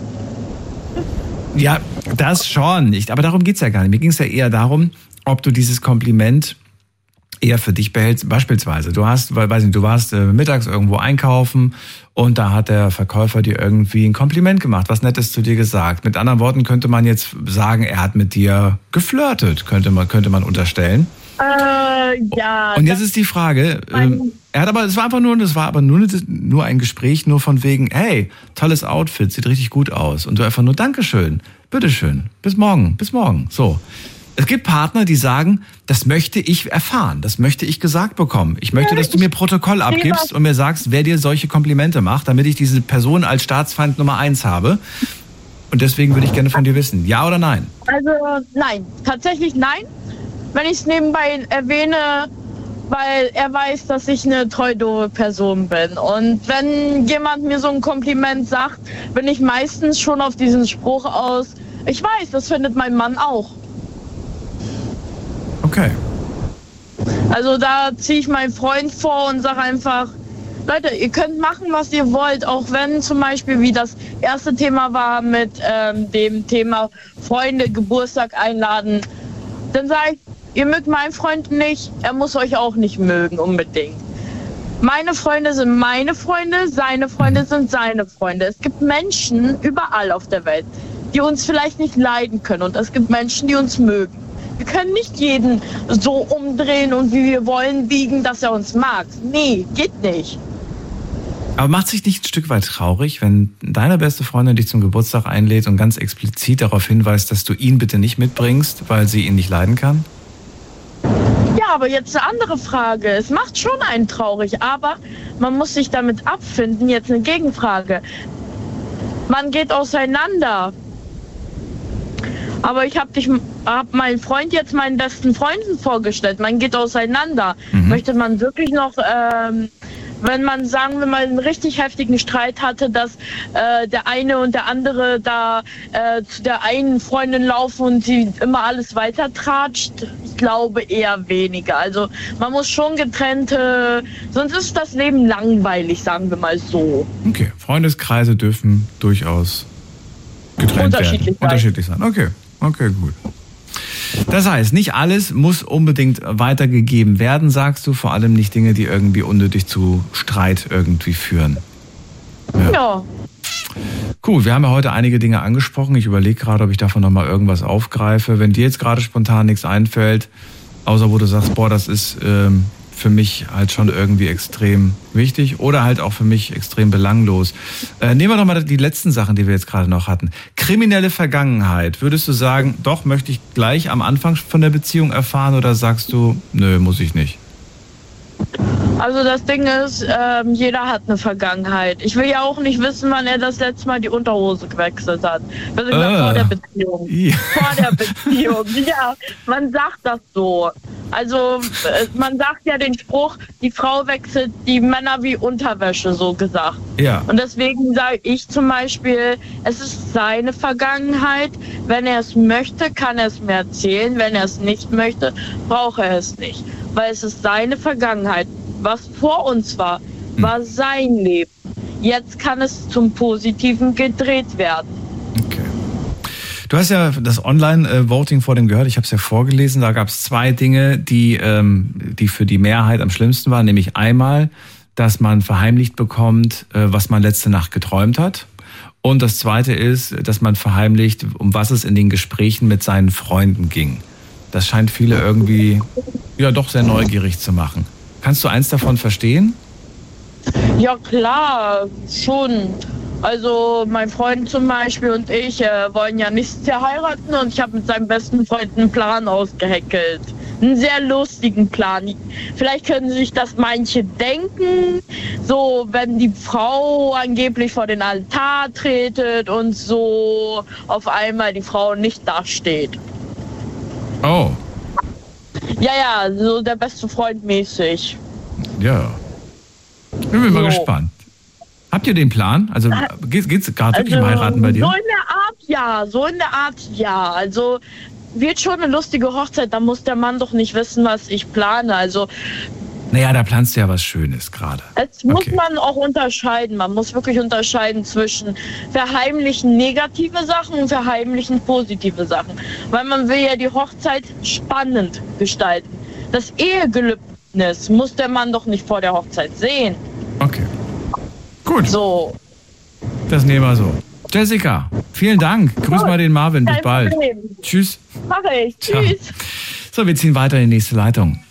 Ja, das schon. Ich, aber darum geht's ja gar nicht. Mir ging es ja eher darum, ob du dieses Kompliment eher für dich behältst. Beispielsweise, du hast, weiß nicht, du warst äh, mittags irgendwo einkaufen und da hat der Verkäufer dir irgendwie ein Kompliment gemacht, was Nettes zu dir gesagt. Mit anderen Worten könnte man jetzt sagen, er hat mit dir geflirtet, könnte man, könnte man unterstellen. Äh, ja. Und jetzt ist die Frage, ähm, er hat aber, es war einfach nur, das war aber nur, nur ein Gespräch, nur von wegen, hey, tolles Outfit, sieht richtig gut aus. Und du einfach nur, Dankeschön, bitteschön, bis morgen, bis morgen. So. Es gibt Partner, die sagen, das möchte ich erfahren, das möchte ich gesagt bekommen. Ich möchte, dass du mir Protokoll abgibst und mir sagst, wer dir solche Komplimente macht, damit ich diese Person als Staatsfeind Nummer eins habe. Und deswegen würde ich gerne von dir wissen, ja oder nein? Also nein, tatsächlich nein. Wenn ich es nebenbei erwähne, weil er weiß, dass ich eine treu doofe Person bin. Und wenn jemand mir so ein Kompliment sagt, bin ich meistens schon auf diesen Spruch aus, ich weiß, das findet mein Mann auch. Okay. Also da ziehe ich meinen Freund vor und sage einfach, Leute, ihr könnt machen, was ihr wollt, auch wenn zum Beispiel, wie das erste Thema war mit ähm, dem Thema Freunde, Geburtstag einladen, dann sage ich, ihr mögt meinen Freund nicht, er muss euch auch nicht mögen unbedingt. Meine Freunde sind meine Freunde, seine Freunde sind seine Freunde. Es gibt Menschen überall auf der Welt, die uns vielleicht nicht leiden können und es gibt Menschen, die uns mögen. Wir können nicht jeden so umdrehen und wie wir wollen biegen, dass er uns mag. Nee, geht nicht. Aber macht sich nicht ein Stück weit traurig, wenn deine beste Freundin dich zum Geburtstag einlädt und ganz explizit darauf hinweist, dass du ihn bitte nicht mitbringst, weil sie ihn nicht leiden kann? Ja, aber jetzt eine andere Frage. Es macht schon einen traurig, aber man muss sich damit abfinden. Jetzt eine Gegenfrage. Man geht auseinander. Aber ich habe dich, hab meinen Freund jetzt meinen besten Freunden vorgestellt. Man geht auseinander. Mhm. Möchte man wirklich noch, ähm, wenn man, sagen wir mal, einen richtig heftigen Streit hatte, dass äh, der eine und der andere da äh, zu der einen Freundin laufen und sie immer alles weiter tratscht? Ich glaube eher weniger. Also man muss schon getrennte, sonst ist das Leben langweilig, sagen wir mal so. Okay, Freundeskreise dürfen durchaus getrennt unterschiedlich werden. Sein. Unterschiedlich sein. Okay, okay, gut. Das heißt, nicht alles muss unbedingt weitergegeben werden, sagst du, vor allem nicht Dinge, die irgendwie unnötig zu Streit irgendwie führen. Ja. ja. Cool, wir haben ja heute einige Dinge angesprochen. Ich überlege gerade, ob ich davon nochmal irgendwas aufgreife. Wenn dir jetzt gerade spontan nichts einfällt, außer wo du sagst, boah, das ist ähm, für mich halt schon irgendwie extrem wichtig oder halt auch für mich extrem belanglos. Äh, nehmen wir doch mal die letzten Sachen, die wir jetzt gerade noch hatten. Kriminelle Vergangenheit. Würdest du sagen, doch, möchte ich gleich am Anfang von der Beziehung erfahren oder sagst du, nö, muss ich nicht? Also das Ding ist, ähm, jeder hat eine Vergangenheit. Ich will ja auch nicht wissen, wann er das letzte Mal die Unterhose gewechselt hat. Also ich äh, vor der Beziehung. Ja. Vor der Beziehung. Ja, man sagt das so. Also äh, man sagt ja den Spruch, die Frau wechselt die Männer wie Unterwäsche, so gesagt. Ja. Und deswegen sage ich zum Beispiel, es ist seine Vergangenheit. Wenn er es möchte, kann er es mir erzählen. Wenn er es nicht möchte, braucht er es nicht. Weil es ist seine Vergangenheit. Was vor uns war, war sein Leben. Jetzt kann es zum Positiven gedreht werden. Okay. Du hast ja das Online-Voting vor dem gehört. Ich habe es ja vorgelesen. Da gab es zwei Dinge, die, ähm, die für die Mehrheit am schlimmsten waren. Nämlich einmal, dass man verheimlicht bekommt, äh, was man letzte Nacht geträumt hat. Und das zweite ist, dass man verheimlicht, um was es in den Gesprächen mit seinen Freunden ging. Das scheint viele irgendwie ja doch sehr neugierig zu machen. Kannst du eins davon verstehen? Ja klar, schon. Also mein Freund zum Beispiel und ich äh, wollen ja nicht sehr heiraten und ich habe mit seinem besten Freund einen Plan ausgehackelt. Einen sehr lustigen Plan. Vielleicht können sich das manche denken, so wenn die Frau angeblich vor den Altar tretet und so auf einmal die Frau nicht dasteht. Oh. Ja, ja, so der beste Freund mäßig. Ja. Bin mir so. Mal gespannt. Habt ihr den Plan? Also geht es gerade wirklich also, um Heiraten bei dir? So in der Art, ja. So in der Art, ja. Also wird schon eine lustige Hochzeit. Da muss der Mann doch nicht wissen, was ich plane. Also naja, da planst du ja was Schönes gerade. Es muss okay. man auch unterscheiden. Man muss wirklich unterscheiden zwischen verheimlichen negative Sachen und verheimlichen positive Sachen. Weil man will ja die Hochzeit spannend gestalten. Das Ehegelübnis muss der Mann doch nicht vor der Hochzeit sehen. Okay. Gut. So. Das nehmen wir so. Jessica, vielen Dank. Grüß Gut. mal den Marvin. Bis Kein bald. Problem. Tschüss. Mach ich. Tschüss. Ciao. So, wir ziehen weiter in die nächste Leitung.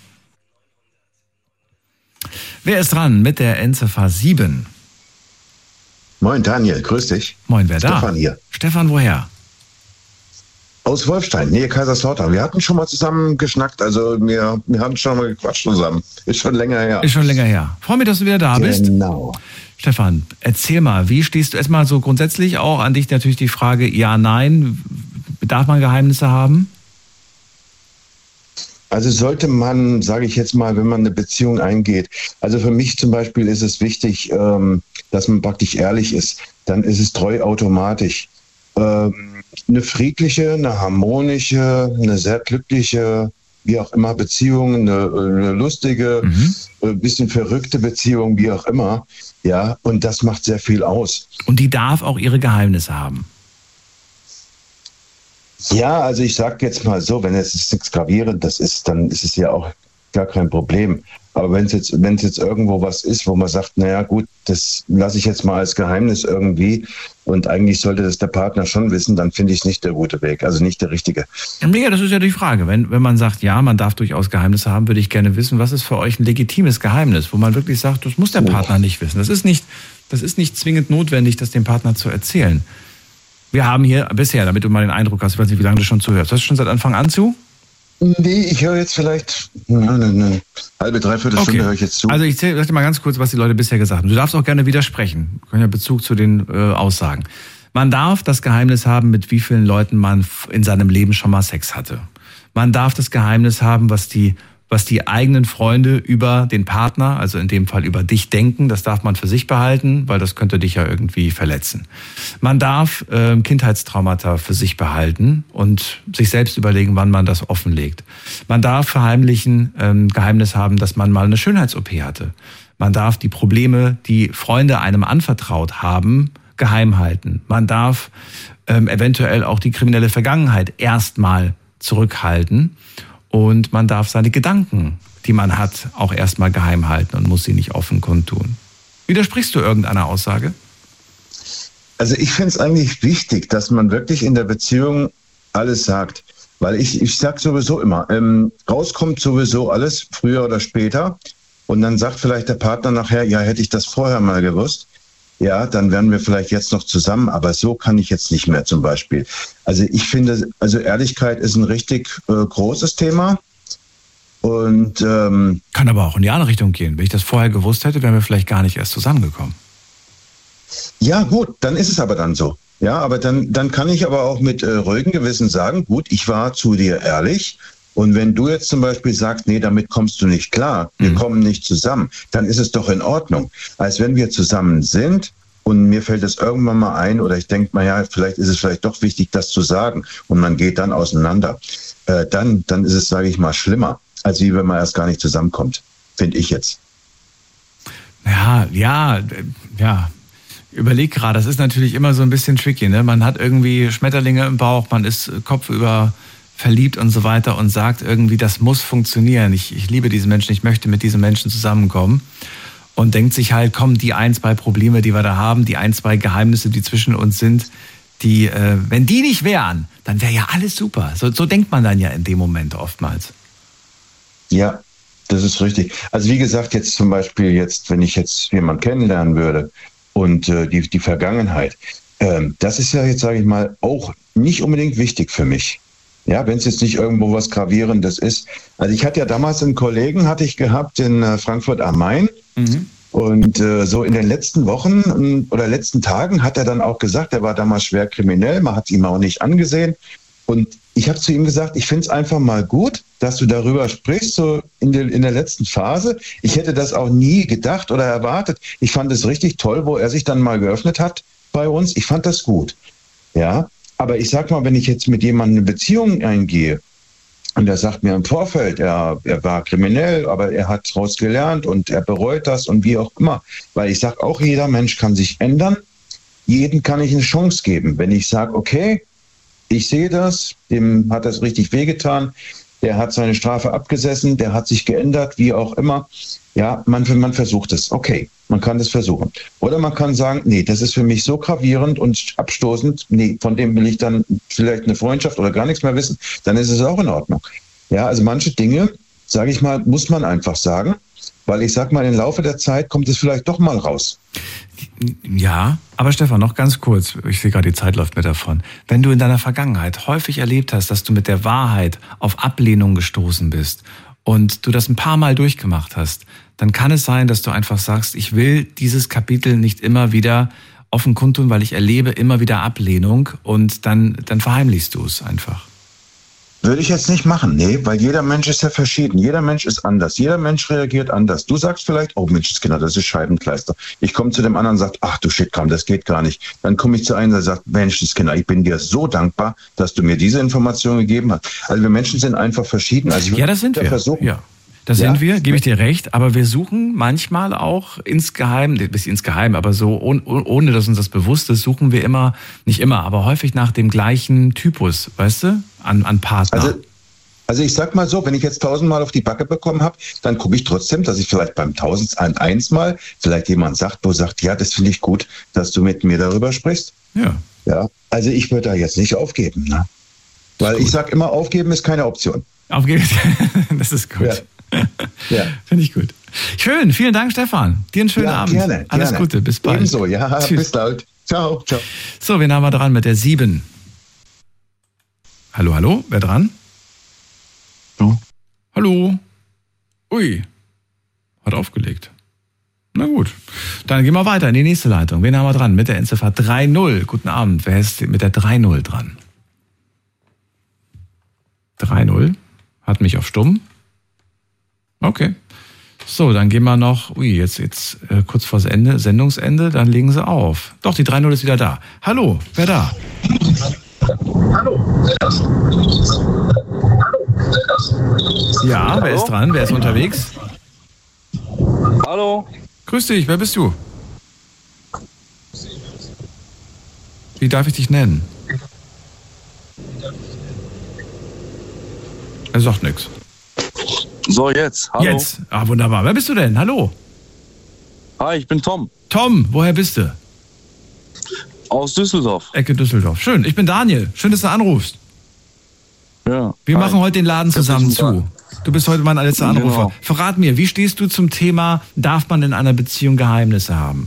Wer ist dran mit der Endziffer sieben? Moin Daniel, grüß dich. Moin, wer Stefan da? Stefan hier. Stefan, woher? Aus Wolfstein, Nähe Kaiserslautern. Wir hatten schon mal zusammen geschnackt, also wir, wir haben schon mal gequatscht zusammen. Ist schon länger her. Ist schon länger her. Freue mich, dass du wieder da bist. Genau. Stefan, erzähl mal, wie stehst du erstmal so grundsätzlich auch an dich natürlich die Frage, ja, nein, darf man Geheimnisse haben? Also sollte man, sage ich jetzt mal, wenn man eine Beziehung eingeht, also für mich zum Beispiel ist es wichtig, ähm, dass man praktisch ehrlich ist, dann ist es treu automatisch. Ähm, eine friedliche, eine harmonische, eine sehr glückliche, wie auch immer Beziehung, eine, eine lustige, mhm. ein bisschen verrückte Beziehung, wie auch immer, ja, und das macht sehr viel aus. Und die darf auch ihre Geheimnisse haben? Ja, also ich sag jetzt mal so, wenn es nichts Gravierendes ist, dann ist es ja auch gar kein Problem. Aber wenn es jetzt, wenn es jetzt irgendwo was ist, wo man sagt, naja gut, das lasse ich jetzt mal als Geheimnis irgendwie und eigentlich sollte das der Partner schon wissen, dann finde ich es nicht der gute Weg, also nicht der richtige. Ja, das ist ja die Frage. Wenn, wenn man sagt, ja, man darf durchaus Geheimnisse haben, würde ich gerne wissen, was ist für euch ein legitimes Geheimnis, wo man wirklich sagt, das muss der Partner nicht wissen. Das ist nicht, das ist nicht zwingend notwendig, das dem Partner zu erzählen. Wir haben hier bisher, damit du mal den Eindruck hast, ich weiß nicht, wie lange du schon zuhörst. Hast du schon seit Anfang an zu? Nee, ich höre jetzt vielleicht eine, eine halbe, dreiviertel Stunde okay. höre ich jetzt zu. Also ich sag dir mal ganz kurz, was die Leute bisher gesagt haben. Du darfst auch gerne widersprechen. Wir können ja Bezug zu den äh, Aussagen. Man darf das Geheimnis haben, mit wie vielen Leuten man in seinem Leben schon mal Sex hatte. Man darf das Geheimnis haben, was die was die eigenen Freunde über den Partner, also in dem Fall über dich denken, das darf man für sich behalten, weil das könnte dich ja irgendwie verletzen. Man darf äh, Kindheitstraumata für sich behalten und sich selbst überlegen, wann man das offenlegt. Man darf verheimlichen, ähm, Geheimnis haben, dass man mal eine Schönheits-O P hatte. Man darf die Probleme, die Freunde einem anvertraut haben, geheim halten. Man darf ähm, eventuell auch die kriminelle Vergangenheit erstmal zurückhalten. Und man darf seine Gedanken, die man hat, auch erstmal geheim halten und muss sie nicht offen kundtun. Widersprichst du irgendeiner Aussage? Also ich finde es eigentlich wichtig, dass man wirklich in der Beziehung alles sagt. Weil ich, ich sage sowieso immer, ähm, rauskommt sowieso alles, früher oder später. Und dann sagt vielleicht der Partner nachher, ja, hätte ich das vorher mal gewusst, ja, dann wären wir vielleicht jetzt noch zusammen. Aber so kann ich jetzt nicht mehr zum Beispiel. Also ich finde, also Ehrlichkeit ist ein richtig äh, großes Thema. Und ähm, kann aber auch in die andere Richtung gehen. Wenn ich das vorher gewusst hätte, wären wir vielleicht gar nicht erst zusammengekommen. Ja, gut, dann ist es aber dann so. Ja, aber dann, dann kann ich aber auch mit äh, ruhigem Gewissen sagen, gut, ich war zu dir ehrlich. Und wenn du jetzt zum Beispiel sagst, nee, damit kommst du nicht klar, wir mhm. kommen nicht zusammen, dann ist es doch in Ordnung. Als wenn wir zusammen sind und mir fällt es irgendwann mal ein oder ich denke mal, ja, vielleicht ist es vielleicht doch wichtig, das zu sagen und man geht dann auseinander. Äh, dann, dann ist es, sage ich mal, schlimmer, als wie wenn man erst gar nicht zusammenkommt, finde ich jetzt. Ja, ja, ja. Überleg gerade, das ist natürlich immer so ein bisschen tricky, ne? Man hat irgendwie Schmetterlinge im Bauch, man ist kopfüber verliebt und so weiter und sagt irgendwie, das muss funktionieren. Ich, ich liebe diesen Menschen, ich möchte mit diesem Menschen zusammenkommen. Und denkt sich halt, komm, die ein, zwei Probleme, die wir da haben, die ein, zwei Geheimnisse, die zwischen uns sind, die, äh, wenn die nicht wären, dann wäre ja alles super. So, so denkt man dann ja in dem Moment oftmals. Ja, das ist richtig. Also wie gesagt, jetzt zum Beispiel jetzt, wenn ich jetzt jemanden kennenlernen würde und äh, die, die Vergangenheit, ähm, das ist ja jetzt, sage ich mal, auch nicht unbedingt wichtig für mich. Ja, wenn es jetzt nicht irgendwo was Gravierendes ist. Also ich hatte ja damals einen Kollegen, hatte ich gehabt in äh, Frankfurt am Main. Mhm. Und äh, so in den letzten Wochen äh, oder letzten Tagen hat er dann auch gesagt, er war damals schwer kriminell, man hat es ihm auch nicht angesehen. Und ich habe zu ihm gesagt, ich finde es einfach mal gut, dass du darüber sprichst, so in, de, in der letzten Phase. Ich hätte das auch nie gedacht oder erwartet. Ich fand es richtig toll, wo er sich dann mal geöffnet hat bei uns. Ich fand das gut. Ja, aber ich sag mal, wenn ich jetzt mit jemandem eine Beziehung eingehe und er sagt mir im Vorfeld, er, er war kriminell, aber er hat daraus gelernt und er bereut das und wie auch immer. Weil ich sage auch, jeder Mensch kann sich ändern. Jeden kann ich eine Chance geben. Wenn ich sage, okay, ich sehe das, dem hat das richtig wehgetan, der hat seine Strafe abgesessen, der hat sich geändert, wie auch immer. Ja, man, man versucht es. Okay, man kann das versuchen. Oder man kann sagen, nee, das ist für mich so gravierend und abstoßend, nee, von dem will ich dann vielleicht eine Freundschaft oder gar nichts mehr wissen, dann ist es auch in Ordnung. Ja, also manche Dinge, sage ich mal, muss man einfach sagen, weil ich sag mal, im Laufe der Zeit kommt es vielleicht doch mal raus. Ja, aber Stefan, noch ganz kurz, ich sehe gerade, die Zeit läuft mir davon. Wenn du in deiner Vergangenheit häufig erlebt hast, dass du mit der Wahrheit auf Ablehnung gestoßen bist und du das ein paar Mal durchgemacht hast, dann kann es sein, dass du einfach sagst, ich will dieses Kapitel nicht immer wieder offen kundtun, weil ich erlebe immer wieder Ablehnung und dann, dann verheimlichst du es einfach. Würde ich jetzt nicht machen, nee, weil jeder Mensch ist ja verschieden, jeder Mensch ist anders, jeder Mensch reagiert anders. Du sagst vielleicht, oh Menschenskinder, das ist Scheibenkleister. Ich komme zu dem anderen und sage, ach du Shitkram, das geht gar nicht. Dann komme ich zu einem, der sagt, Menschenskinder, ich bin dir so dankbar, dass du mir diese Information gegeben hast. Also wir Menschen sind einfach verschieden. Also ich ja, das sind wir. Versuchen. Ja. Das ja. sind wir, gebe ich dir recht, aber wir suchen manchmal auch insgeheim, bis insgeheim, aber so ohne, ohne dass uns das bewusst ist, suchen wir immer, nicht immer, aber häufig nach dem gleichen Typus, weißt du, an, an Partner. Also, also ich sag mal so, wenn ich jetzt tausendmal auf die Backe bekommen habe, dann gucke ich trotzdem, dass ich vielleicht beim tausendundeins Mal vielleicht jemand sagt, wo sagt, ja, das finde ich gut, dass du mit mir darüber sprichst. Ja. Ja, also ich würde da jetzt nicht aufgeben, ne? Weil ich sag immer, aufgeben ist keine Option. Aufgeben, das ist gut. Ja. Ja. Finde ich gut. Schön, vielen Dank, Stefan. Dir einen schönen ja, Abend. Gerne, Alles gerne. Gute, bis bald. Ebenso, ja, Tschüss. Bis bald. Ciao, ciao. So, wen haben wir dran mit der sieben? Hallo, hallo, wer dran? Hallo. Hallo. Ui, hat aufgelegt. Na gut, dann gehen wir weiter in die nächste Leitung. Wen haben wir dran mit der Endziffer drei null? Guten Abend, wer ist mit der drei null dran? drei null, hat mich auf Stumm. Okay. So, dann gehen wir noch, ui, jetzt, jetzt äh, kurz vor Ende, Sendungsende, dann legen sie auf. Doch, die drei null ist wieder da. Hallo, wer da? Hallo, wer das? Hallo, wer das? Ja, Hallo? Wer ist dran? Wer ist unterwegs? Hallo. Grüß dich, wer bist du? Wie darf ich dich nennen? Er sagt nichts. So, jetzt. Hallo. Jetzt. Ah, wunderbar. Wer bist du denn? Hallo. Hi, ich bin Tom. Tom, woher bist du? Aus Düsseldorf. Ecke Düsseldorf. Schön. Ich bin Daniel. Schön, dass du anrufst. Ja. Wir Hi. machen heute den Laden zusammen zu. Du bist heute mein letzter Anrufer. Genau. Verrat mir, wie stehst du zum Thema, darf man in einer Beziehung Geheimnisse haben?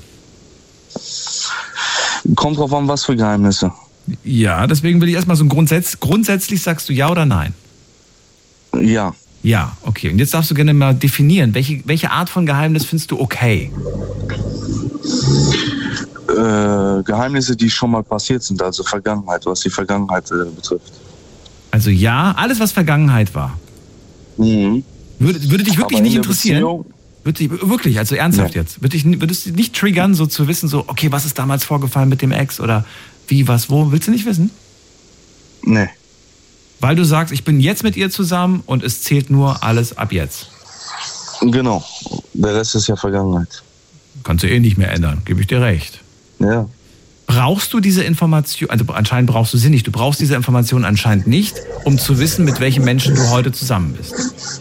Kommt drauf an, was für Geheimnisse. Ja, deswegen will ich erstmal so ein Grundsatz. Grundsätzlich sagst du ja oder nein? Ja. Ja, okay. Und jetzt darfst du gerne mal definieren, welche, welche Art von Geheimnis findest du okay? Äh, Geheimnisse, die schon mal passiert sind, also Vergangenheit, was die Vergangenheit äh, betrifft. Also ja, alles, was Vergangenheit war. Mhm. Würde, würde dich wirklich Aber nicht in der interessieren? Beziehung- Würde dich, wirklich, also ernsthaft Nee. jetzt. Würde dich, würde es dich nicht triggern, so zu wissen, so, okay, was ist damals vorgefallen mit dem Ex oder wie, was, wo? Willst du nicht wissen? Nee. Weil du sagst, ich bin jetzt mit ihr zusammen und es zählt nur alles ab jetzt. Genau. Der Rest ist ja Vergangenheit. Kannst du eh nicht mehr ändern, gebe ich dir recht. Ja. Brauchst du diese Information, also anscheinend brauchst du sie nicht, du brauchst diese Information anscheinend nicht, um zu wissen, mit welchen Menschen du heute zusammen bist.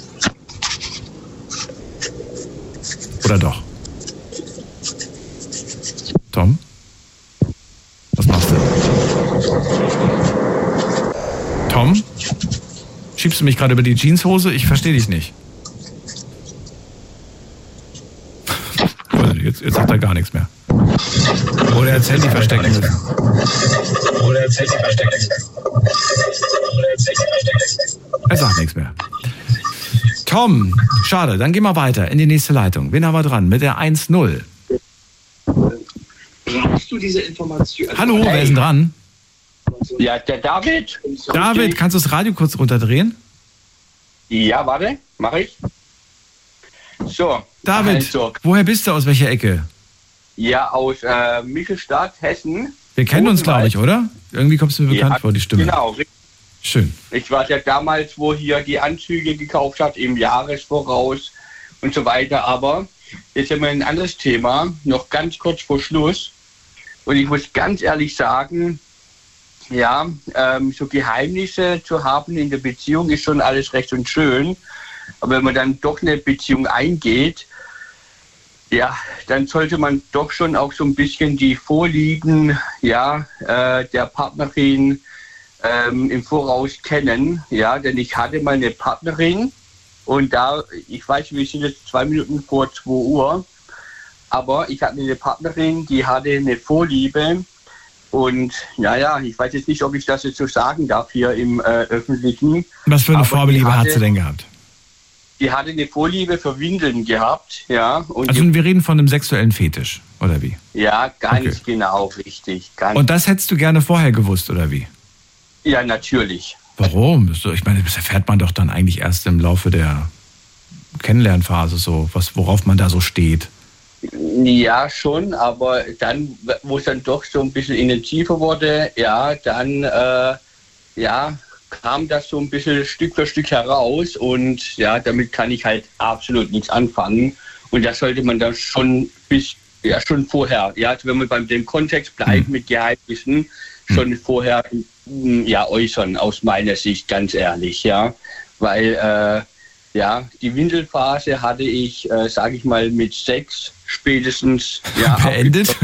Oder doch? Tom? Was machst du? Tom? Schiebst du mich gerade über die Jeanshose? Ich verstehe dich nicht. Jetzt, jetzt sagt er gar nichts mehr. Oder er hat das Handy verstecken müssen. Oder er hat das Handy verstecken müssen. Oder er hat das Handy verstecken müssen. Er sagt nichts mehr. Tom, schade, dann gehen wir weiter in die nächste Leitung. Wen haben wir dran? Mit der eins null. Brauchst du diese Information? Hallo, hey. Wer ist denn dran? Ja, der David. David, kannst du das Radio kurz runterdrehen? Ja, warte, mach ich. So. David, also, woher bist du, aus welcher Ecke? Ja, aus äh, Michelstadt, Hessen. Wir kennen uns, glaube ich, oder? Irgendwie kommst du mir bekannt ja, vor, die Stimme. Genau. Schön. Ich war ja damals, wo hier die Anzüge gekauft hat, im Jahresvoraus und so weiter. Aber jetzt haben wir ein anderes Thema, noch ganz kurz vor Schluss. Und ich muss ganz ehrlich sagen, ja, ähm, so Geheimnisse zu haben in der Beziehung ist schon alles recht und schön. Aber wenn man dann doch eine Beziehung eingeht, ja, dann sollte man doch schon auch so ein bisschen die Vorlieben, ja, äh, der Partnerin ähm, im Voraus kennen. Ja, denn ich hatte mal eine Partnerin und da, ich weiß, wir sind jetzt zwei Minuten vor zwei Uhr, aber ich hatte eine Partnerin, die hatte eine Vorliebe. Und ja, ja, ich weiß jetzt nicht, ob ich das jetzt so sagen darf hier im äh, Öffentlichen. Was für eine Vorliebe hat sie denn gehabt? Die hatte eine Vorliebe für Windeln gehabt, ja. Und also die, wir reden von einem sexuellen Fetisch, oder wie? Ja, ganz okay. genau, richtig. Ganz Und das hättest du gerne vorher gewusst, oder wie? Ja, natürlich. Warum? Ich meine, das erfährt man doch dann eigentlich erst im Laufe der Kennenlernphase so, was, worauf man da so steht. Ja, schon, aber dann, wo es dann doch so ein bisschen intensiver wurde, ja, dann, äh, ja, kam das so ein bisschen Stück für Stück heraus und ja, damit kann ich halt absolut nichts anfangen. Und das sollte man dann schon bis, ja, schon vorher, ja, also wenn wir beim dem Kontext bleiben mhm. mit Geheimnissen, schon mhm. vorher, ja, äußern, aus meiner Sicht, ganz ehrlich, ja, weil, äh, ja, die Windelphase hatte ich, äh, sage ich mal, mit sechs spätestens ja, beendet.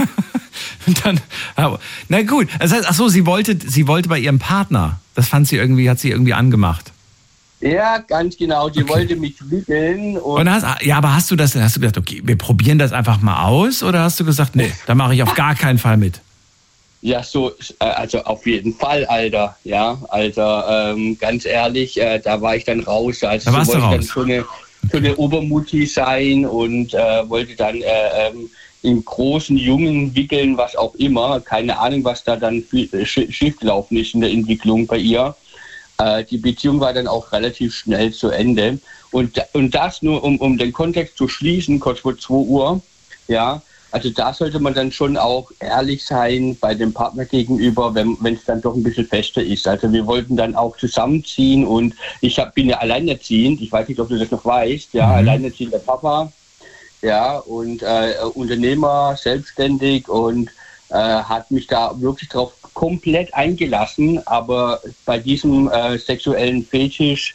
Und dann, aber, na gut, das heißt, ach so, sie wollte, sie wollte bei ihrem Partner. Das fand sie irgendwie, hat sie irgendwie angemacht. Ja, ganz genau. Die okay. wollte mich wickeln. Und, und hast, ja, aber hast du das, hast du gesagt, okay, wir probieren das einfach mal aus, oder hast du gesagt, nee, da mache ich auf gar keinen Fall mit? Ja, so, also auf jeden Fall, Alter. Ja, also ähm, ganz ehrlich, äh, da war ich dann raus. Also da warst so du wollte raus. Ich dann so eine, so eine Obermutti sein und äh, wollte dann äh, ähm, in großen Jungen wickeln, was auch immer. Keine Ahnung, was da dann schiefgelaufen ist in der Entwicklung bei ihr. Äh, die Beziehung war dann auch relativ schnell zu Ende. Und, und das nur, um, um den Kontext zu schließen, kurz vor zwei Uhr, ja, also da sollte man dann schon auch ehrlich sein bei dem Partner gegenüber, wenn es dann doch ein bisschen fester ist. Also wir wollten dann auch zusammenziehen und ich hab, bin ja alleinerziehend, ich weiß nicht, ob du das noch weißt, ja, mhm. alleinerziehender Papa, ja, und äh, Unternehmer, selbstständig und äh, hat mich da wirklich drauf komplett eingelassen, aber bei diesem äh, sexuellen Fetisch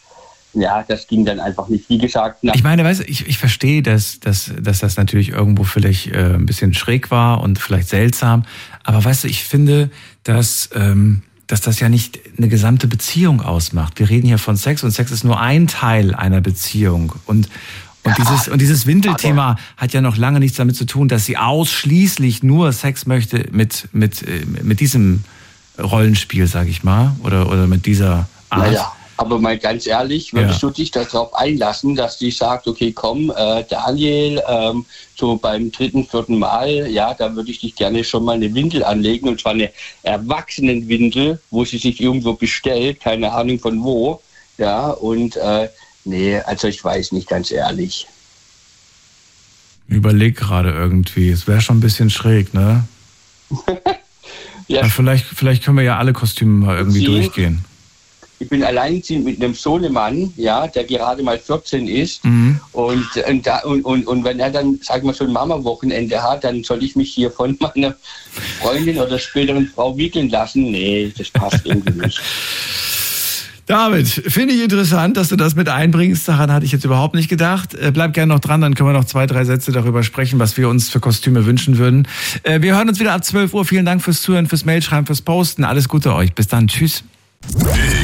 ja, das ging dann einfach nicht. Wie gesagt, ich meine, weißt du, ich, ich verstehe, dass, dass, dass das natürlich irgendwo vielleicht äh, ein bisschen schräg war und vielleicht seltsam. Aber weißt du, ich finde, dass, ähm, dass das ja nicht eine gesamte Beziehung ausmacht. Wir reden hier von Sex und Sex ist nur ein Teil einer Beziehung. Und, und, ja, dieses, und dieses Windelthema hat ja noch lange nichts damit zu tun, dass sie ausschließlich nur Sex möchte mit, mit, mit diesem Rollenspiel, sag ich mal, oder, oder mit dieser Art. Naja. Aber mal ganz ehrlich, würdest ja. du dich darauf einlassen, dass die sagt, okay, komm, äh, Daniel, ähm, so beim dritten, vierten Mal, ja, da würde ich dich gerne schon mal eine Windel anlegen, und zwar eine Erwachsenenwindel, wo sie sich irgendwo bestellt, keine Ahnung von wo, ja, und äh, nee, also ich weiß nicht, ganz ehrlich. Ich überleg gerade irgendwie, es wäre schon ein bisschen schräg, ne? ja. Vielleicht, vielleicht können wir ja alle Kostüme mal irgendwie Sie? durchgehen. Ich bin alleinerziehend mit einem Sohnemann, ja, der gerade mal vierzehn ist. Mhm. Und, und, und, und, und wenn er dann, sagen wir so, ein Mama-Wochenende hat, dann soll ich mich hier von meiner Freundin oder späteren Frau wickeln lassen? Nee, das passt irgendwie nicht. David, finde ich interessant, dass du das mit einbringst. Daran hatte ich jetzt überhaupt nicht gedacht. Bleib gerne noch dran, dann können wir noch zwei, drei Sätze darüber sprechen, was wir uns für Kostüme wünschen würden. Wir hören uns wieder ab zwölf Uhr. Vielen Dank fürs Zuhören, fürs Mailschreiben, fürs Posten. Alles Gute euch. Bis dann. Tschüss.